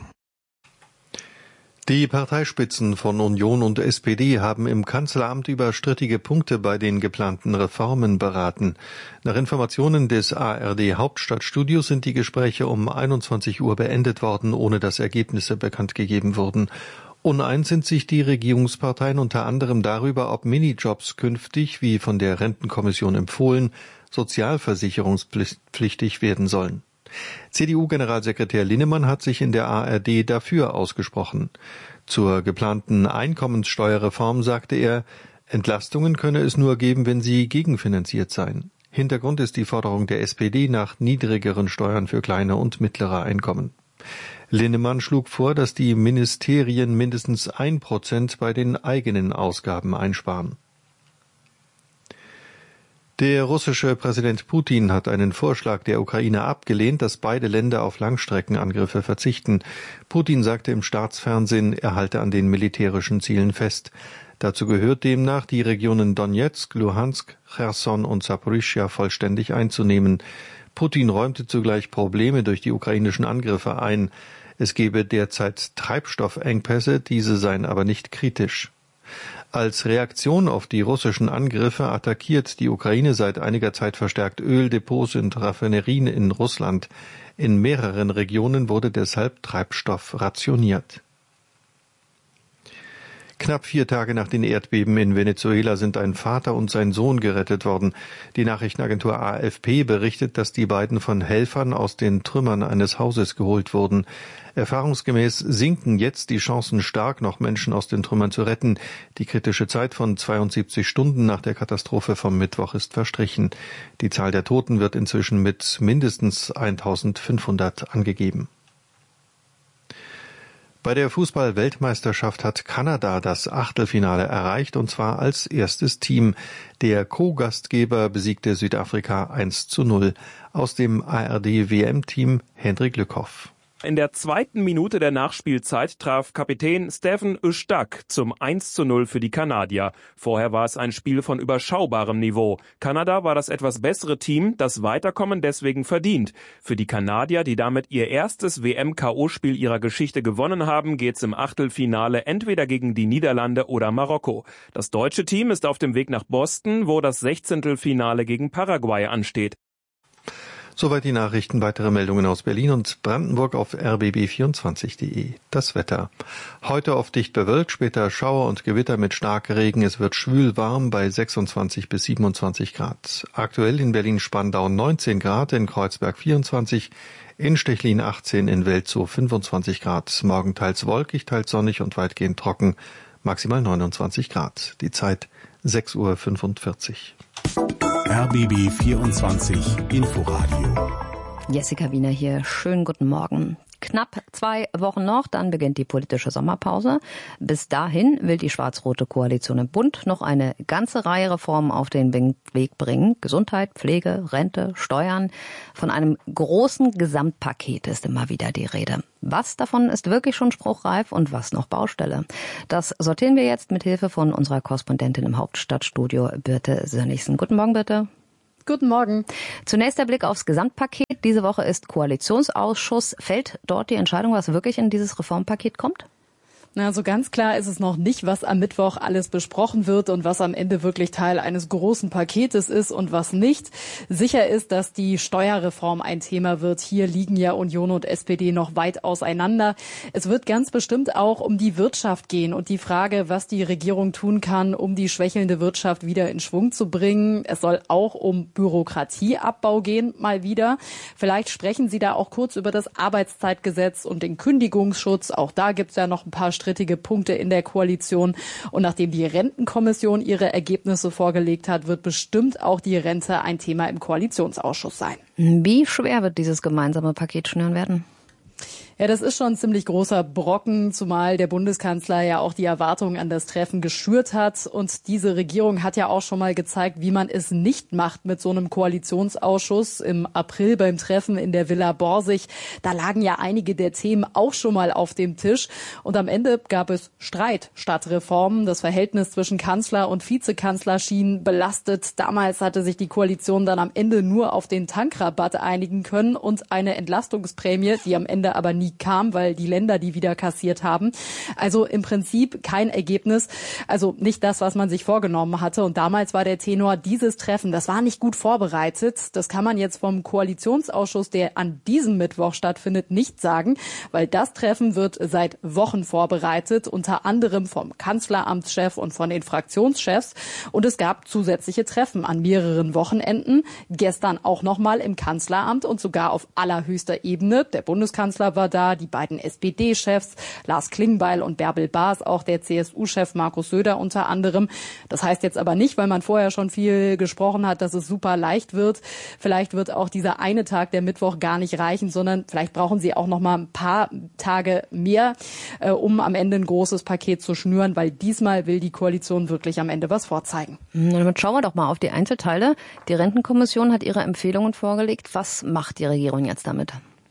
Die Parteispitzen von Union und SPD haben im Kanzleramt über strittige Punkte bei den geplanten Reformen beraten. Nach Informationen des ARD Hauptstadtstudios sind die Gespräche um 21 Uhr beendet worden, ohne dass Ergebnisse bekannt gegeben wurden. Uneins sind sich die Regierungsparteien unter anderem darüber, ob Minijobs künftig, wie von der Rentenkommission empfohlen, sozialversicherungspflichtig werden sollen. CDU-Generalsekretär Linnemann hat sich in der ARD dafür ausgesprochen. Zur geplanten Einkommenssteuerreform sagte er, Entlastungen könne es nur geben, wenn sie gegenfinanziert seien. Hintergrund ist die Forderung der SPD nach niedrigeren Steuern für kleine und mittlere Einkommen. Linnemann schlug vor, dass die Ministerien mindestens 1% bei den eigenen Ausgaben einsparen. Der russische Präsident Putin hat einen Vorschlag der Ukraine abgelehnt, dass beide Länder auf Langstreckenangriffe verzichten. Putin sagte im Staatsfernsehen, er halte an den militärischen Zielen fest. Dazu gehört demnach, die Regionen Donetsk, Luhansk, Cherson und Saporischschja vollständig einzunehmen. Putin räumte zugleich Probleme durch die ukrainischen Angriffe ein. Es gebe derzeit Treibstoffengpässe, diese seien aber nicht kritisch. Als Reaktion auf die russischen Angriffe attackiert die Ukraine seit einiger Zeit verstärkt Öldepots und Raffinerien in Russland. In mehreren Regionen wurde deshalb Treibstoff rationiert. Knapp 4 Tage nach den Erdbeben in Venezuela sind ein Vater und sein Sohn gerettet worden. Die Nachrichtenagentur AFP berichtet, dass die beiden von Helfern aus den Trümmern eines Hauses geholt wurden. Erfahrungsgemäß sinken jetzt die Chancen stark, noch Menschen aus den Trümmern zu retten. Die kritische Zeit von 72 Stunden nach der Katastrophe vom Mittwoch ist verstrichen. Die Zahl der Toten wird inzwischen mit mindestens 1500 angegeben. Bei der Fußball-Weltmeisterschaft hat Kanada das Achtelfinale erreicht, und zwar als erstes Team. Der Co-Gastgeber besiegte Südafrika 1:0. Aus dem ARD-WM-Team Hendrik Lückhoff. In der 2. Minute der Nachspielzeit traf Kapitän Stephen Ustak zum 1:0 für die Kanadier. Vorher war es ein Spiel von überschaubarem Niveau. Kanada war das etwas bessere Team, das Weiterkommen deswegen verdient. Für die Kanadier, die damit ihr erstes WM-KO-Spiel ihrer Geschichte gewonnen haben, geht's im Achtelfinale entweder gegen die Niederlande oder Marokko. Das deutsche Team ist auf dem Weg nach Boston, wo das 16. gegen Paraguay ansteht. Soweit die Nachrichten. Weitere Meldungen aus Berlin und Brandenburg auf rbb24.de. Das Wetter. Heute oft dicht bewölkt, später Schauer und Gewitter mit Starkregen. Es wird schwül warm bei 26 bis 27 Grad. Aktuell in Berlin-Spandau 19 Grad, in Kreuzberg 24, in Stechlin 18, in Welzow 25 Grad. Morgen teils wolkig, teils sonnig und weitgehend trocken. Maximal 29 Grad. Die Zeit 6:45 Uhr. RBB 24 Inforadio. Jessica Wiener hier. Schönen guten Morgen. Knapp 2 Wochen noch, dann beginnt die politische Sommerpause. Bis dahin will die schwarz-rote Koalition im Bund noch eine ganze Reihe Reformen auf den Weg bringen. Gesundheit, Pflege, Rente, Steuern. Von einem großen Gesamtpaket ist immer wieder die Rede. Was davon ist wirklich schon spruchreif und was noch Baustelle? Das sortieren wir jetzt mit Hilfe von unserer Korrespondentin im Hauptstadtstudio, Birte Sönnigsen. Guten Morgen, Birte. Guten Morgen. Zunächst der Blick aufs Gesamtpaket. Diese Woche ist Koalitionsausschuss. Fällt dort die Entscheidung, was wirklich in dieses Reformpaket kommt? Na, so ganz klar ist es noch nicht, was am Mittwoch alles besprochen wird und was am Ende wirklich Teil eines großen Paketes ist und was nicht. Sicher ist, dass die Steuerreform ein Thema wird. Hier liegen ja Union und SPD noch weit auseinander. Es wird ganz bestimmt auch um die Wirtschaft gehen und die Frage, was die Regierung tun kann, um die schwächelnde Wirtschaft wieder in Schwung zu bringen. Es soll auch um Bürokratieabbau gehen, mal wieder. Vielleicht sprechen Sie da auch kurz über das Arbeitszeitgesetz und den Kündigungsschutz. Auch da gibt es ja noch ein paar strittige Punkte in der Koalition. Und nachdem die Rentenkommission ihre Ergebnisse vorgelegt hat, wird bestimmt auch die Rente ein Thema im Koalitionsausschuss sein. Wie schwer wird dieses gemeinsame Paket schnüren werden? Ja, das ist schon ein ziemlich großer Brocken, zumal der Bundeskanzler ja auch die Erwartungen an das Treffen geschürt hat. Und diese Regierung hat ja auch schon mal gezeigt, wie man es nicht macht mit so einem Koalitionsausschuss. Im April beim Treffen in der Villa Borsig, da lagen ja einige der Themen auch schon mal auf dem Tisch. Und am Ende gab es Streit statt Reformen. Das Verhältnis zwischen Kanzler und Vizekanzler schien belastet. Damals hatte sich die Koalition dann am Ende nur auf den Tankrabatt einigen können und eine Entlastungsprämie, die am Ende aber nie kam, weil die Länder die wieder kassiert haben. Also im Prinzip kein Ergebnis, also nicht das, was man sich vorgenommen hatte. Und damals war der Tenor, dieses Treffen, das war nicht gut vorbereitet. Das kann man jetzt vom Koalitionsausschuss, der an diesem Mittwoch stattfindet, nicht sagen, weil das Treffen wird seit Wochen vorbereitet, unter anderem vom Kanzleramtschef und von den Fraktionschefs. Und es gab zusätzliche Treffen an mehreren Wochenenden. Gestern auch nochmal im Kanzleramt und sogar auf allerhöchster Ebene. Der Bundeskanzler war da, die beiden SPD-Chefs, Lars Klingbeil und Bärbel Baas, auch der CSU-Chef Markus Söder unter anderem. Das heißt jetzt aber nicht, weil man vorher schon viel gesprochen hat, dass es super leicht wird. Vielleicht wird auch dieser eine Tag, der Mittwoch, gar nicht reichen, sondern vielleicht brauchen sie auch noch mal ein paar Tage mehr, um am Ende ein großes Paket zu schnüren, weil diesmal will die Koalition wirklich am Ende was vorzeigen. Damit schauen wir doch mal auf die Einzelteile. Die Rentenkommission hat ihre Empfehlungen vorgelegt. Was macht die Regierung jetzt damit?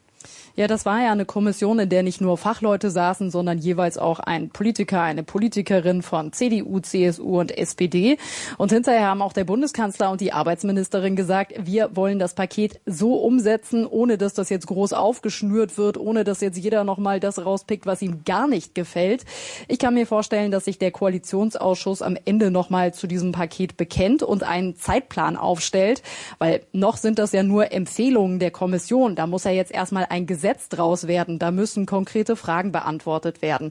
Ja, das war ja eine Kommission, in der nicht nur Fachleute saßen, sondern jeweils auch ein Politiker, eine Politikerin von CDU, CSU und SPD. Und hinterher haben auch der Bundeskanzler und die Arbeitsministerin gesagt, wir wollen das Paket so umsetzen, ohne dass das jetzt groß aufgeschnürt wird, ohne dass jetzt jeder nochmal das rauspickt, was ihm gar nicht gefällt. Ich kann mir vorstellen, dass sich der Koalitionsausschuss am Ende nochmal zu diesem Paket bekennt und einen Zeitplan aufstellt, weil noch sind das ja nur Empfehlungen der Kommission. Da muss ja jetzt erstmal ein Gesetz draus werden. Da müssen konkrete Fragen beantwortet werden.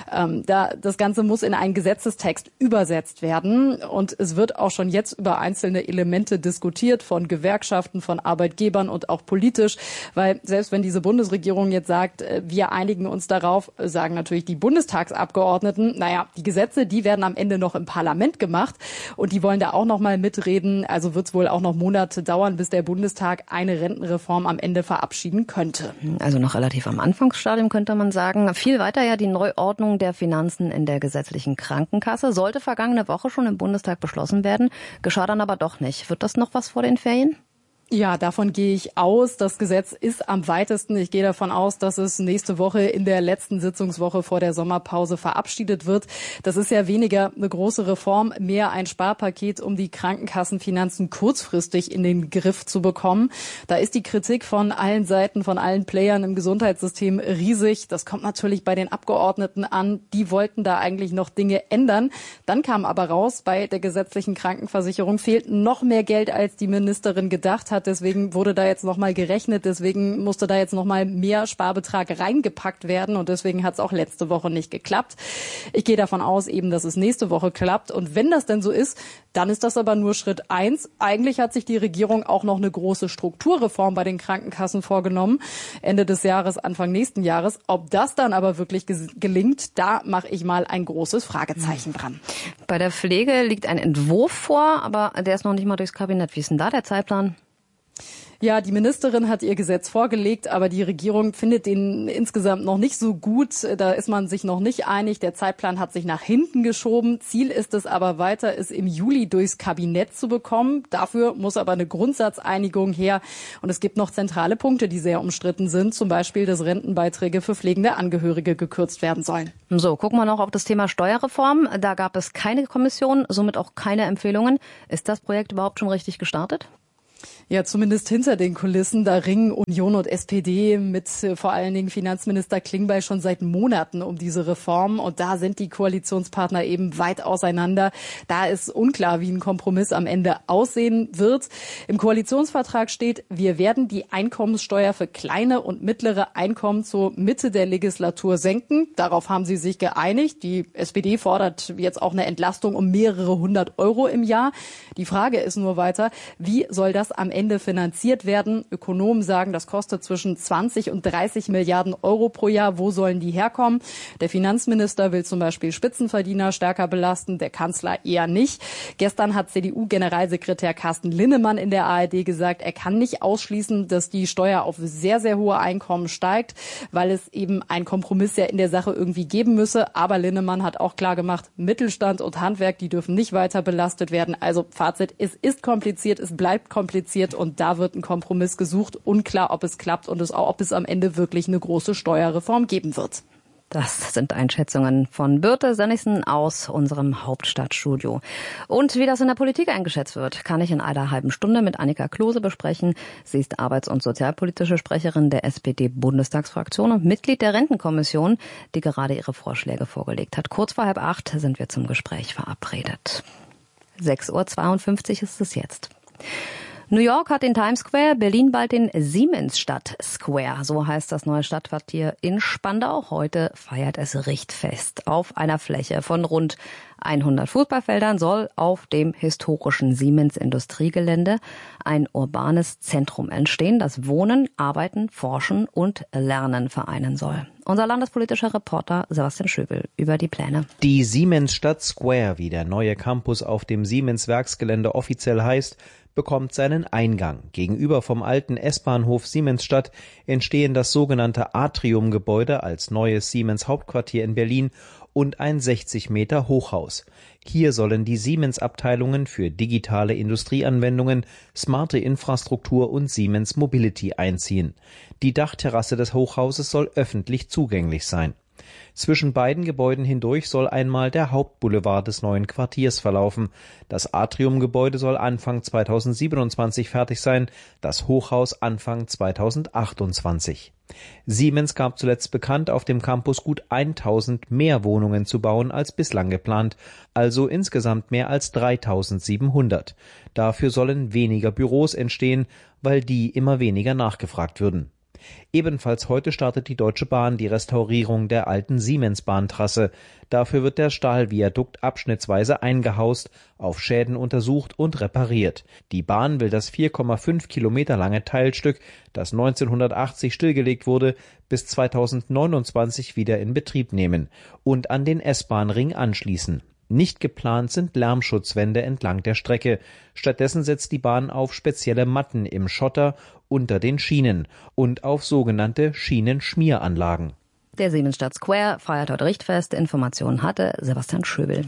Das Ganze muss in einen Gesetzestext übersetzt werden. Und es wird auch schon jetzt über einzelne Elemente diskutiert von Gewerkschaften, von Arbeitgebern und auch politisch. Weil selbst wenn diese Bundesregierung jetzt sagt, wir einigen uns darauf, sagen natürlich die Bundestagsabgeordneten, naja, die Gesetze, die werden am Ende noch im Parlament gemacht und die wollen da auch noch mal mitreden. Also wird es wohl auch noch Monate dauern, bis der Bundestag eine Rentenreform am Ende verabschieden könnte. Also noch relativ am Anfangsstadium könnte man sagen. Viel weiter ja die Neuordnung der Finanzen in der gesetzlichen Krankenkasse. Sollte vergangene Woche schon im Bundestag beschlossen werden, geschah dann aber doch nicht. Wird das noch was vor den Ferien? Ja, davon gehe ich aus. Das Gesetz ist am weitesten. Ich gehe davon aus, dass es nächste Woche in der letzten Sitzungswoche vor der Sommerpause verabschiedet wird. Das ist ja weniger eine große Reform, mehr ein Sparpaket, um die Krankenkassenfinanzen kurzfristig in den Griff zu bekommen. Da ist die Kritik von allen Seiten, von allen Playern im Gesundheitssystem riesig. Das kommt natürlich bei den Abgeordneten an. Die wollten da eigentlich noch Dinge ändern. Dann kam aber raus, bei der gesetzlichen Krankenversicherung fehlt noch mehr Geld, als die Ministerin gedacht hat. hat. Deswegen wurde da jetzt nochmal gerechnet. Deswegen musste da jetzt nochmal mehr Sparbetrag reingepackt werden. Und deswegen hat es auch letzte Woche nicht geklappt. Ich gehe davon aus eben, dass es nächste Woche klappt. Und wenn das denn so ist, dann ist das aber nur Schritt 1. Eigentlich hat sich die Regierung auch noch eine große Strukturreform bei den Krankenkassen vorgenommen. Ende des Jahres, Anfang nächsten Jahres. Ob das dann aber wirklich gelingt, da mache ich mal ein großes Fragezeichen dran. Bei der Pflege liegt ein Entwurf vor, aber der ist noch nicht mal durchs Kabinett. Wie ist denn da der Zeitplan? Ja, die Ministerin hat ihr Gesetz vorgelegt, aber die Regierung findet den insgesamt noch nicht so gut. Da ist man sich noch nicht einig. Der Zeitplan hat sich nach hinten geschoben. Ziel ist es aber weiter, es im Juli durchs Kabinett zu bekommen. Dafür muss aber eine Grundsatzeinigung her. Und es gibt noch zentrale Punkte, die sehr umstritten sind. Zum Beispiel, dass Rentenbeiträge für pflegende Angehörige gekürzt werden sollen. So, gucken wir noch auf das Thema Steuerreform. Da gab es keine Kommission, somit auch keine Empfehlungen. Ist das Projekt überhaupt schon richtig gestartet? Ja, zumindest hinter den Kulissen. Da ringen Union und SPD mit vor allen Dingen Finanzminister Klingbeil schon seit Monaten um diese Reform. Und da sind die Koalitionspartner eben weit auseinander. Da ist unklar, wie ein Kompromiss am Ende aussehen wird. Im Koalitionsvertrag steht, wir werden die Einkommenssteuer für kleine und mittlere Einkommen zur Mitte der Legislatur senken. Darauf haben sie sich geeinigt. Die SPD fordert jetzt auch eine Entlastung um mehrere 100 € im Jahr. Die Frage ist nur weiter, wie soll das am Ende finanziert werden? Ökonomen sagen, das kostet zwischen 20 und 30 Milliarden € pro Jahr. Wo sollen die herkommen? Der Finanzminister will zum Beispiel Spitzenverdiener stärker belasten, der Kanzler eher nicht. Gestern hat CDU-Generalsekretär Carsten Linnemann in der ARD gesagt, er kann nicht ausschließen, dass die Steuer auf sehr, sehr hohe Einkommen steigt, weil es eben einen Kompromiss ja in der Sache irgendwie geben müsse. Aber Linnemann hat auch klar gemacht, Mittelstand und Handwerk, die dürfen nicht weiter belastet werden. Also Fazit, es ist kompliziert, es bleibt kompliziert und da wird ein Kompromiss gesucht. Unklar, ob es klappt und ob es am Ende wirklich eine große Steuerreform geben wird. Das sind Einschätzungen von Birte Sönnigsen aus unserem Hauptstadtstudio. Und wie das in der Politik eingeschätzt wird, kann ich in einer halben Stunde mit Annika Klose besprechen. Sie ist arbeits- und sozialpolitische Sprecherin der SPD-Bundestagsfraktion und Mitglied der Rentenkommission, die gerade ihre Vorschläge vorgelegt hat. Kurz vor 7:30 sind wir zum Gespräch verabredet. 6:52 ist es jetzt. New York hat den Times Square, Berlin bald den Siemensstadt Square. So heißt das neue Stadtquartier in Spandau. Heute feiert es Richtfest. Auf einer Fläche von rund 100 Fußballfeldern soll auf dem historischen Siemens-Industriegelände ein urbanes Zentrum entstehen, das Wohnen, Arbeiten, Forschen und Lernen vereinen soll. Unser landespolitischer Reporter Sebastian Schöbel über die Pläne. Die Siemensstadt Square, wie der neue Campus auf dem Siemens-Werksgelände offiziell heißt, bekommt seinen Eingang. Gegenüber vom alten S-Bahnhof Siemensstadt entstehen das sogenannte Atrium-Gebäude als neues Siemens-Hauptquartier in Berlin und ein 60 Meter Hochhaus. Hier sollen die Siemens-Abteilungen für digitale Industrieanwendungen, smarte Infrastruktur und Siemens Mobility einziehen. Die Dachterrasse des Hochhauses soll öffentlich zugänglich sein. Zwischen beiden Gebäuden hindurch soll einmal der Hauptboulevard des neuen Quartiers verlaufen. Das Atriumgebäude soll Anfang 2027 fertig sein, das Hochhaus Anfang 2028. Siemens gab zuletzt bekannt, auf dem Campus gut 1000 mehr Wohnungen zu bauen als bislang geplant, also insgesamt mehr als 3700. Dafür sollen weniger Büros entstehen, weil die immer weniger nachgefragt würden. Ebenfalls heute startet die Deutsche Bahn die Restaurierung der alten Siemens-Bahntrasse. Dafür wird der Stahlviadukt abschnittsweise eingehaust, auf Schäden untersucht und repariert. Die Bahn will das 4,5 Kilometer lange Teilstück, das 1980 stillgelegt wurde, bis 2029 wieder in Betrieb nehmen und an den S-Bahn-Ring anschließen. Nicht geplant sind Lärmschutzwände entlang der Strecke. Stattdessen setzt die Bahn auf spezielle Matten im Schotter unter den Schienen und auf sogenannte Schienenschmieranlagen. Der Siemensstadt Square feiert heute Richtfest. Informationen hatte Sebastian Schöbel.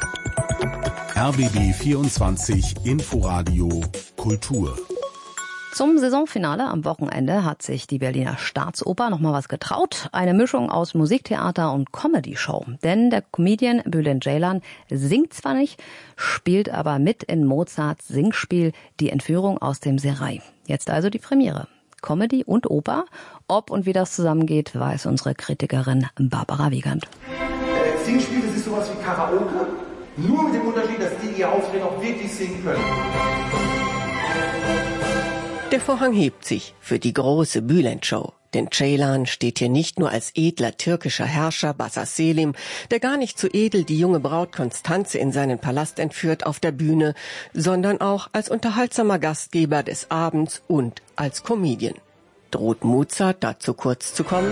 RBB 24 Inforadio Kultur. Zum Saisonfinale am Wochenende hat sich die Berliner Staatsoper noch mal was getraut. Eine Mischung aus Musiktheater und Comedy-Show. Denn der Comedian Bülent Ceylan singt zwar nicht, spielt aber mit in Mozarts Singspiel Die Entführung aus dem Serail. Jetzt also die Premiere. Comedy und Oper. Ob und wie das zusammengeht, weiß unsere Kritikerin Barbara Wiegand. Singspiel, das ist sowas wie Karaoke. Nur mit dem Unterschied, dass die ihr Auftritt auch wirklich singen können. Der Vorhang hebt sich für die große Bülent-Show. Denn Ceylan steht hier nicht nur als edler türkischer Herrscher Bassa Selim, der gar nicht so edel die junge Braut Konstanze in seinen Palast entführt, auf der Bühne, sondern auch als unterhaltsamer Gastgeber des Abends und als Comedian. Droht Mozart dazu kurz zu kommen?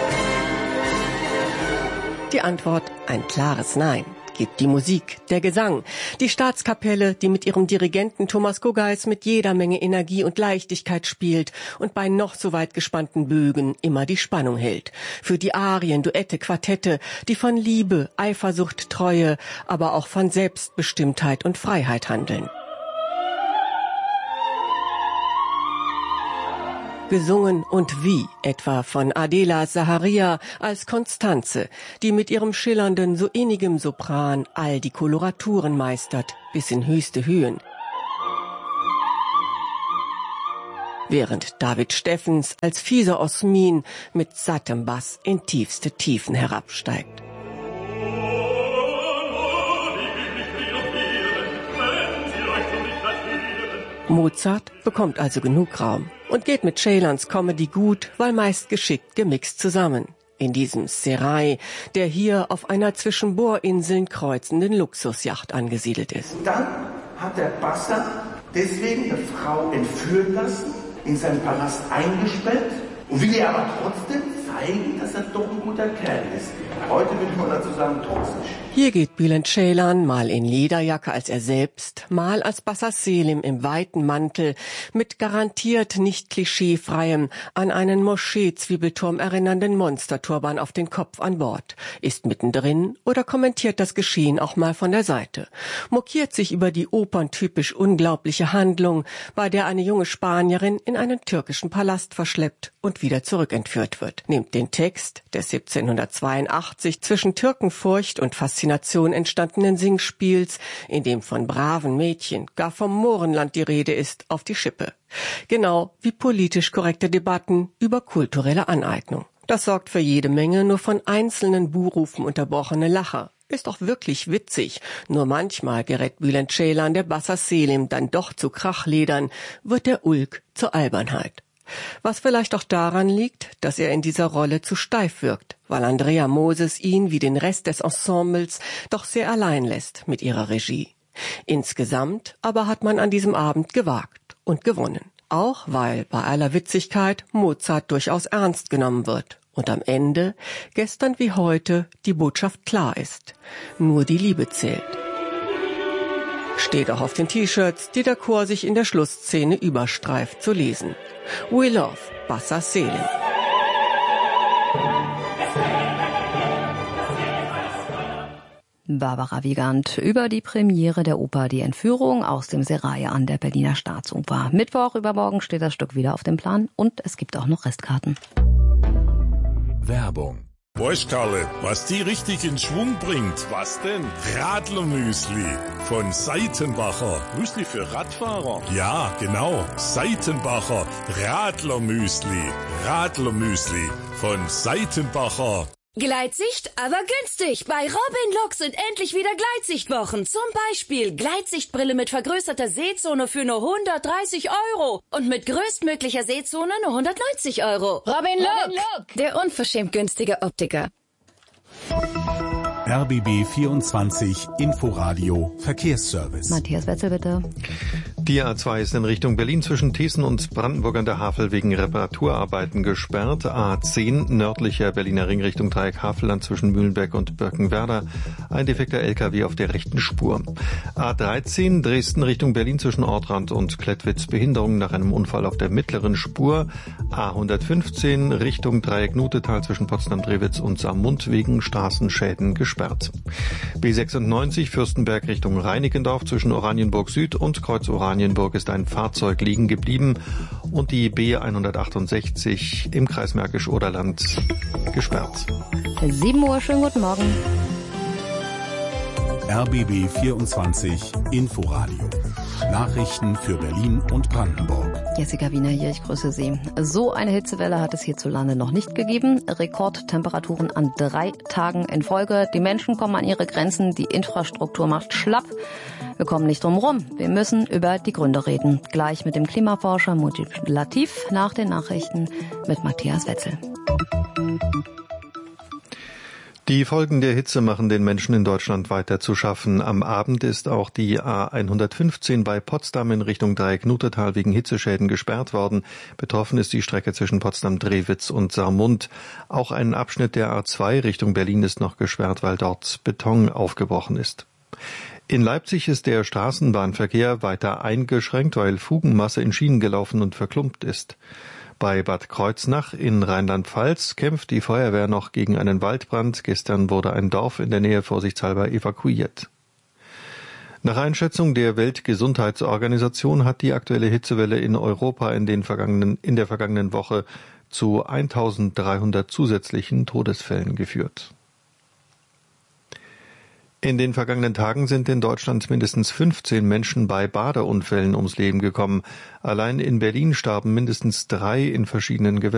Die Antwort: ein klares Nein. Gibt die Musik, der Gesang, die Staatskapelle, die mit ihrem Dirigenten Thomas Guggeis mit jeder Menge Energie und Leichtigkeit spielt und bei noch so weit gespannten Bögen immer die Spannung hält. Für die Arien, Duette, Quartette, die von Liebe, Eifersucht, Treue, aber auch von Selbstbestimmtheit und Freiheit handeln. Gesungen und wie, etwa von Adela Zaharia als Konstanze, die mit ihrem schillernden, so innigem Sopran all die Koloraturen meistert, bis in höchste Höhen. Während David Steffens als fieser Osmin mit sattem Bass in tiefste Tiefen herabsteigt. Mozart bekommt also genug Raum und geht mit Ceylans Comedy gut, weil meist geschickt gemixt zusammen. In diesem Serai, der hier auf einer zwischen Bohrinseln kreuzenden Luxusjacht angesiedelt ist. Dann hat der Bassa deswegen eine Frau entführen lassen, in seinen Palast eingesperrt und will ihr aber trotzdem zeigen, dass er doch ein guter Kerl ist. Heute würde man dazu sagen, toxisch. Hier geht Bülent Ceylan mal in Lederjacke als er selbst, mal als Bassa Selim im weiten Mantel mit garantiert nicht klischeefreiem, an einen Moschee-Zwiebelturm erinnernden Monsterturban auf den Kopf an Bord, ist mittendrin oder kommentiert das Geschehen auch mal von der Seite, mokiert sich über die operntypisch unglaubliche Handlung, bei der eine junge Spanierin in einen türkischen Palast verschleppt und wieder zurückentführt wird, nimmt den Text des 1782 zwischen Türkenfurcht und Faszination entstandenen Singspiels, in dem von braven Mädchen, gar vom Mohrenland die Rede ist, auf die Schippe. Genau wie politisch korrekte Debatten über kulturelle Aneignung. Das sorgt für jede Menge nur von einzelnen Buhrufen unterbrochene Lacher. Ist doch wirklich witzig. Nur manchmal gerät Bülent Ceylan der Bassa Selim dann doch zu Krachledern, wird der Ulk zur Albernheit. Was vielleicht auch daran liegt, dass er in dieser Rolle zu steif wirkt, weil Andrea Moses ihn wie den Rest des Ensembles doch sehr allein lässt mit ihrer Regie. Insgesamt aber hat man an diesem Abend gewagt und gewonnen. Auch weil bei aller Witzigkeit Mozart durchaus ernst genommen wird. Und am Ende, gestern wie heute, die Botschaft klar ist. Nur die Liebe zählt. Steht auch auf den T-Shirts, die der Chor sich in der Schlussszene überstreift, zu lesen. We love Bassa Selim. Barbara Wiegand über die Premiere der Oper Die Entführung aus dem Serai an der Berliner Staatsoper. Mittwoch übermorgen steht das Stück wieder auf dem Plan und es gibt auch noch Restkarten. Werbung. Weißt Karle, was die richtig in Schwung bringt? Was denn? Radlermüsli von Seitenbacher. Müsli für Radfahrer? Ja, genau. Seitenbacher Radlermüsli. Radlermüsli von Seitenbacher. Gleitsicht, aber günstig. Bei Robin Look sind endlich wieder Gleitsichtwochen. Zum Beispiel Gleitsichtbrille mit vergrößerter Sehzone für nur 130 €. Und mit größtmöglicher Sehzone nur 190 €. Robin Look, der unverschämt günstige Optiker. RBB 24 Inforadio Verkehrsservice. Matthias Wetzel, bitte. Die A2 ist in Richtung Berlin zwischen Thesen und Brandenburg an der Havel wegen Reparaturarbeiten gesperrt. A10 nördlicher Berliner Ring Richtung Dreieck Havelland zwischen Mühlenberg und Birkenwerder. Ein defekter LKW auf der rechten Spur. A13 Dresden Richtung Berlin zwischen Ortrand und Klettwitz Behinderung nach einem Unfall auf der mittleren Spur. A115 Richtung Dreieck Nutetal zwischen Potsdam-Drewitz und Saarmund wegen Straßenschäden gesperrt. B96 Fürstenberg Richtung Reinickendorf zwischen Oranienburg Süd und Kreuz Oranienburg ist ein Fahrzeug liegen geblieben und die B168 im Kreis Märkisch-Oderland gesperrt. 7 Uhr, schönen guten Morgen. RBB 24 Inforadio. Nachrichten für Berlin und Brandenburg. Jessica Wiener hier, ich grüße Sie. So eine Hitzewelle hat es hierzulande noch nicht gegeben. Rekordtemperaturen an 3 Tagen in Folge. Die Menschen kommen an ihre Grenzen, die Infrastruktur macht schlapp. Wir kommen nicht drum rum. Wir müssen über die Gründe reden. Gleich mit dem Klimaforscher Mujib Latif nach den Nachrichten mit Matthias Wetzel. Die Folgen der Hitze machen den Menschen in Deutschland weiter zu schaffen. Am Abend ist auch die A115 bei Potsdam in Richtung Dreieck-Nutetal wegen Hitzeschäden gesperrt worden. Betroffen ist die Strecke zwischen Potsdam-Drewitz und Saarmund. Auch ein Abschnitt der A2 Richtung Berlin ist noch gesperrt, weil dort Beton aufgebrochen ist. In Leipzig ist der Straßenbahnverkehr weiter eingeschränkt, weil Fugenmasse in Schienen gelaufen und verklumpt ist. Bei Bad Kreuznach in Rheinland-Pfalz kämpft die Feuerwehr noch gegen einen Waldbrand. Gestern wurde ein Dorf in der Nähe vorsichtshalber evakuiert. Nach Einschätzung der Weltgesundheitsorganisation hat die aktuelle Hitzewelle in Europa in der vergangenen Woche zu 1300 zusätzlichen Todesfällen geführt. In den vergangenen Tagen sind in Deutschland mindestens 15 Menschen bei Badeunfällen ums Leben gekommen. Allein in Berlin starben mindestens 3 in verschiedenen Gewässern.